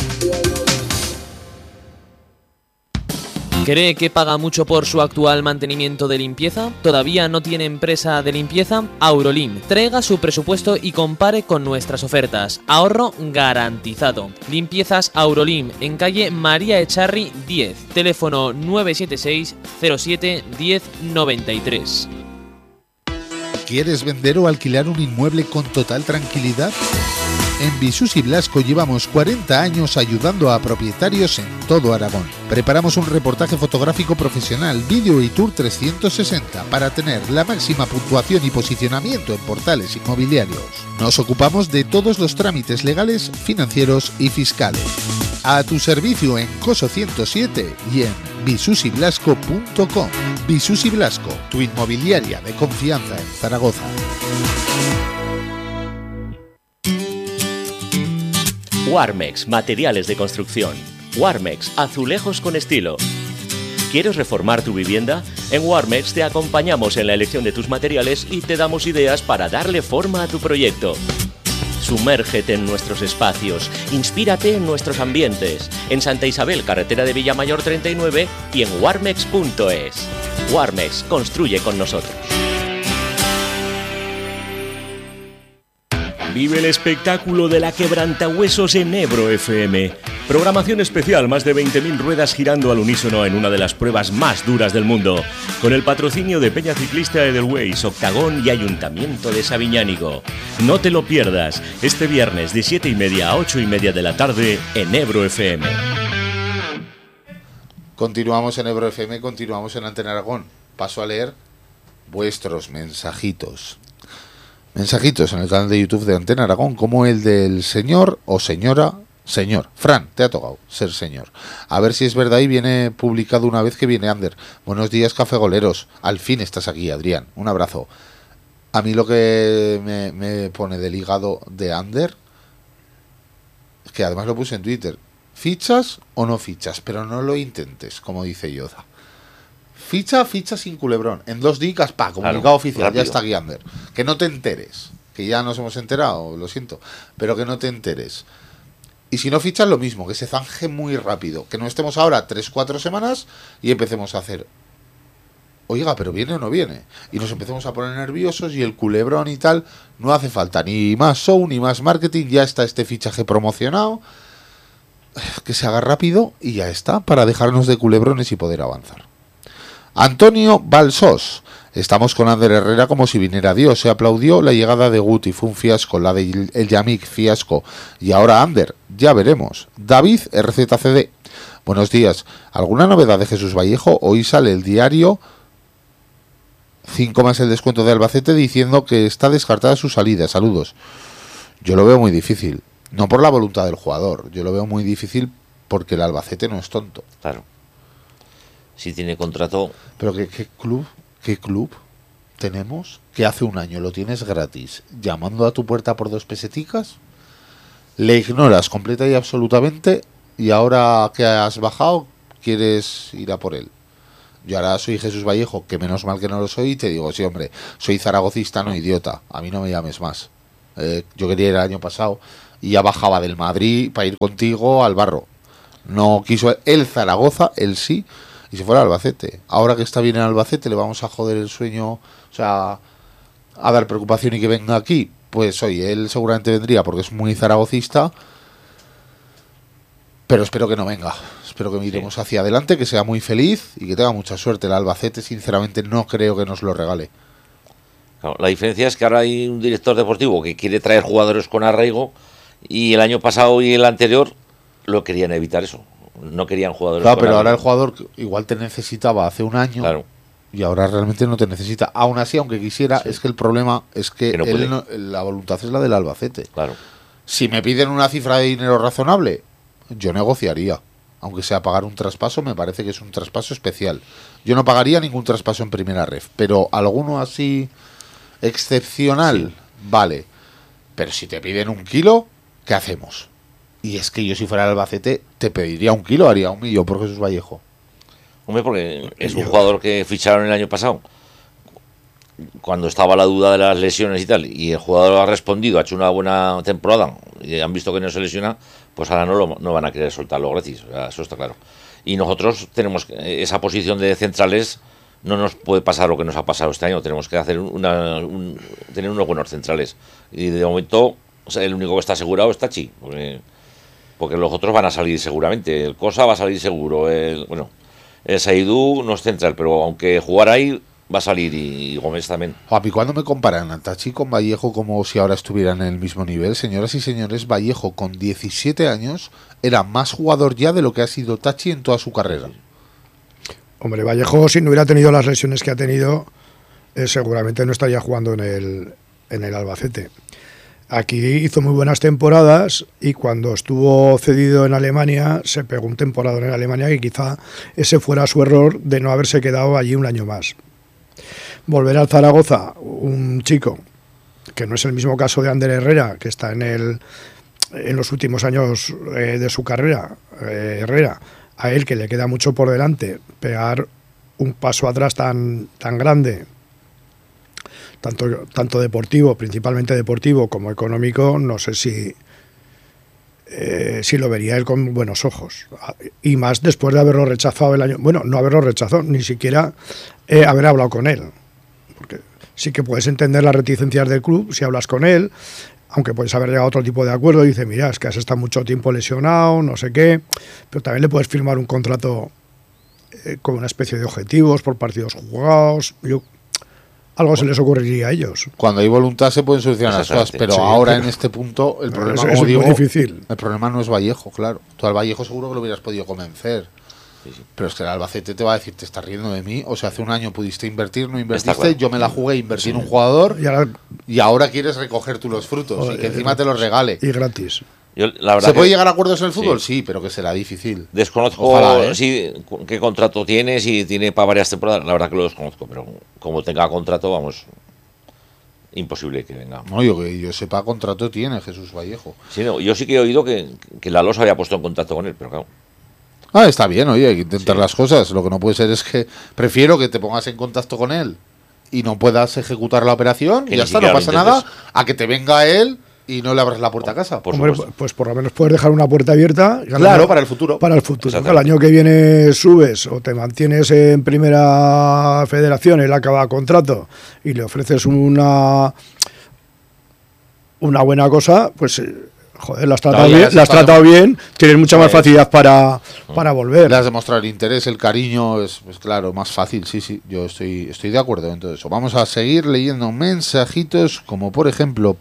¿Cree que paga mucho por su actual mantenimiento de limpieza? ¿Todavía no tiene empresa de limpieza? Aurolim. Traiga su presupuesto y compare con nuestras ofertas. Ahorro garantizado. Limpiezas Aurolim, en calle María Echarri 10. Teléfono 976 07 1093. ¿Quieres vender o alquilar un inmueble con total tranquilidad? En Visus y Blasco llevamos 40 años ayudando a propietarios en todo Aragón. Preparamos un reportaje fotográfico profesional, vídeo y tour 360 para tener la máxima puntuación y posicionamiento en portales inmobiliarios. Nos ocupamos de todos los trámites legales, financieros y fiscales. A tu servicio en Coso 107 y en visusyblasco.com. Visus y Blasco, tu inmobiliaria de confianza en Zaragoza. Warmex, materiales de construcción. Warmex, azulejos con estilo. ¿Quieres reformar tu vivienda? En Warmex te acompañamos en la elección de tus materiales y te damos ideas para darle forma a tu proyecto. Sumérgete en nuestros espacios, inspírate en nuestros ambientes, en Santa Isabel, carretera de Villamayor 39 y en warmex.es. Warmex, construye con nosotros. Vive el espectáculo de la quebrantahuesos en Ebro FM. Programación especial, más de 20.000 ruedas girando al unísono en una de las pruebas más duras del mundo. Con el patrocinio de Peña Ciclista Edelweiss, Octagón y Ayuntamiento de Sabiñánigo. No te lo pierdas, este viernes de 7:30 a 8:30 de la tarde en Ebro FM. Continuamos en Ebro FM, continuamos en Antena Aragón. Paso a leer vuestros mensajitos. Mensajitos en el canal de YouTube de Antena Aragón, como el del señor o señora. Señor, Fran, te ha tocado ser señor. A ver si es verdad y viene publicado una vez que viene Ander. Buenos días, cafegoleros. Al fin estás aquí, Adrián. Un abrazo. A mí lo que me pone del hígado de Ander, es que además lo puse en Twitter. ¿Fichas o no fichas? Pero no lo intentes, como dice Yoda. Ficha sin culebrón. En 2 días, comunicado claro, oficial, rápido. Ya está aquí Ander. Que no te enteres. Que ya nos hemos enterado, lo siento. Pero que no te enteres. Y si no fichas, lo mismo, que se zanje muy rápido. Que no estemos ahora 3-4 semanas y empecemos a hacer, oiga, pero ¿viene o no viene? Y nos empecemos a poner nerviosos y el culebrón y tal. No hace falta ni más show, ni más marketing. Ya está este fichaje promocionado. Que se haga rápido y ya está, para dejarnos de culebrones y poder avanzar. Antonio Balsos. Estamos con Ander Herrera como si viniera Dios. Se aplaudió la llegada de Guti, fue un fiasco. La de El Yamik, fiasco. Y ahora Ander, ya veremos. David RZCD. Buenos días. ¿Alguna novedad de Jesús Vallejo? Hoy sale el diario 5 más el descuento de Albacete diciendo que está descartada su salida. Saludos. Yo lo veo muy difícil. No por la voluntad del jugador. Yo lo veo muy difícil porque el Albacete no es tonto. Claro. Si tiene contrato. Pero ¿Qué club tenemos que hace un año lo tienes gratis llamando a tu puerta por 2 peseticas? Le ignoras completa y absolutamente y ahora que has bajado quieres ir a por él. Yo ahora soy Jesús Vallejo, que menos mal que no lo soy, y te digo, sí hombre, soy zaragocista, no idiota, a mí no me llames más. Yo quería ir el año pasado y ya bajaba del Madrid para ir contigo al Barro. No quiso el Zaragoza, él sí, y se fue al Albacete. Ahora que está bien en Albacete le vamos a joder el sueño, o sea, a dar preocupación y que venga aquí. Pues oye, él seguramente vendría porque es muy zaragocista, pero espero que no venga. Espero que miremos hacia adelante, que sea muy feliz y que tenga mucha suerte. El Albacete sinceramente no creo que nos lo regale. Claro, la diferencia es que ahora hay un director deportivo que quiere traer jugadores con arraigo y el año pasado y el anterior lo querían evitar eso. No querían jugadores. Claro, pero ahora el jugador igual te necesitaba hace un año, claro, y ahora realmente no te necesita. Aún así, aunque quisiera, sí, es que el problema es que la voluntad es la del Albacete. Claro. Si me piden una cifra de dinero razonable, yo negociaría. Aunque sea pagar un traspaso, me parece que es un traspaso especial. Yo no pagaría ningún traspaso en primera ref, pero alguno así excepcional, sí, vale. Pero si te piden 1 kilo, ¿qué hacemos? Y es que yo si fuera el Albacete te pediría 1 kilo, haría 1 millón por Jesús Vallejo. Hombre, porque es un jugador que ficharon el año pasado cuando estaba la duda de las lesiones y tal, y el jugador ha respondido, ha hecho una buena temporada y han visto que no se lesiona, pues ahora no van a querer soltarlo gratis, o sea, eso está claro. Y nosotros tenemos esa posición de centrales, no nos puede pasar lo que nos ha pasado este año, tenemos que hacer tener unos buenos centrales, y de momento, o sea, el único que está asegurado es Tachi, porque los otros van a salir seguramente. El Cosa va a salir seguro. El Saidú no es central, pero aunque jugar ahí va a salir, y Gómez también. Papi, ¿cuándo me comparan a Tachi con Vallejo como si ahora estuvieran en el mismo nivel? Señoras y señores, Vallejo con 17 años era más jugador ya de lo que ha sido Tachi en toda su carrera. Hombre, Vallejo, si no hubiera tenido las lesiones que ha tenido, seguramente no estaría jugando en el Albacete. Aquí hizo muy buenas temporadas y cuando estuvo cedido en Alemania se pegó un temporada en Alemania y quizá ese fuera su error de no haberse quedado allí un año más. Volver al Zaragoza, un chico que no es el mismo caso de Ander Herrera, que está en los últimos años de su carrera, Herrera, a él, que le queda mucho por delante, pegar un paso atrás tan grande, tanto deportivo, principalmente deportivo, como económico, no sé si lo vería él con buenos ojos. Y más después de haberlo rechazado el año... Bueno, no haberlo rechazado, ni siquiera haber hablado con él. Porque sí que puedes entender las reticencias del club si hablas con él, aunque puedes haber llegado a otro tipo de acuerdo y dice, mira, es que has estado mucho tiempo lesionado, no sé qué, pero también le puedes firmar un contrato con una especie de objetivos por partidos jugados. Algo se les ocurriría a ellos. Cuando hay voluntad se pueden solucionar las cosas, pero sí, ahora en este punto el problema, como digo, muy difícil. El problema no es Vallejo, claro. Tú al Vallejo seguro que lo hubieras podido convencer. Sí. Pero es que el Albacete te va a decir, te estás riendo de mí. O sea, hace un año pudiste invertir, no invertiste, claro. Yo me la jugué, invertí en un jugador y ahora quieres recoger tú los frutos y que encima te los regale. Y gratis. Yo, la verdad, ¿se puede llegar a acuerdos en el fútbol? Sí, pero que será difícil. Desconozco qué contrato tiene, si tiene para varias temporadas. La verdad que lo desconozco, pero como tenga contrato, vamos, imposible que venga. No, yo sepa, contrato tiene Jesús Vallejo. Sí, no, yo sí que he oído que la LOS había puesto en contacto con él, pero claro. Está bien, oye, hay que intentar las cosas. Lo que no puede ser es que prefiero que te pongas en contacto con él y no puedas ejecutar la operación, y ya está, no pasa nada, a que te venga él y no le abras la puerta a casa. Hombre, pues por lo menos puedes dejar una puerta abierta. Claro, para el futuro. Para el futuro. El año que viene subes o te mantienes en primera federación, él acaba contrato y le ofreces una buena cosa, pues joder, la has tratado bien, tienes mucha más facilidad para volver. Le has demostrado el interés, el cariño, es claro, más fácil, sí, yo estoy de acuerdo en todo eso. Vamos a seguir leyendo mensajitos, como por ejemplo,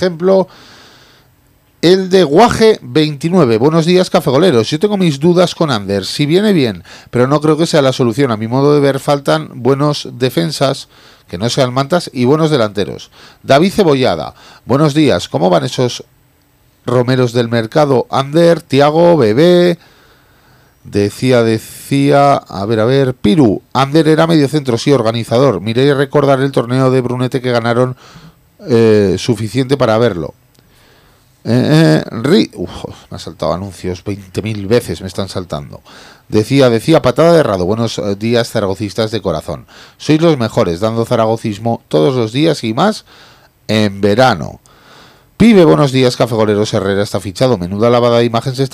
el de Guaje 29. Buenos días, cafegoleros. Yo tengo mis dudas con Ander. Si viene bien, pero no creo que sea la solución. A mi modo de ver, faltan buenos defensas, que no sean mantas, y buenos delanteros. David Cebollada. Buenos días. ¿Cómo van esos romeros del mercado? Ander, Tiago, Bebé. Decía, a ver, Piru. Ander era mediocentro, sí, organizador. Miré recordar el torneo de Brunete que ganaron suficiente para verlo. Me ha saltado anuncios 20.000 veces, me están saltando. Decía, patada de Rado. Buenos días, zaragocistas de corazón. Sois los mejores, dando zaragocismo todos los días y más en verano. Pibe, buenos días, cafegoleros. Herrera está fichado. Menuda lavada de imagen se está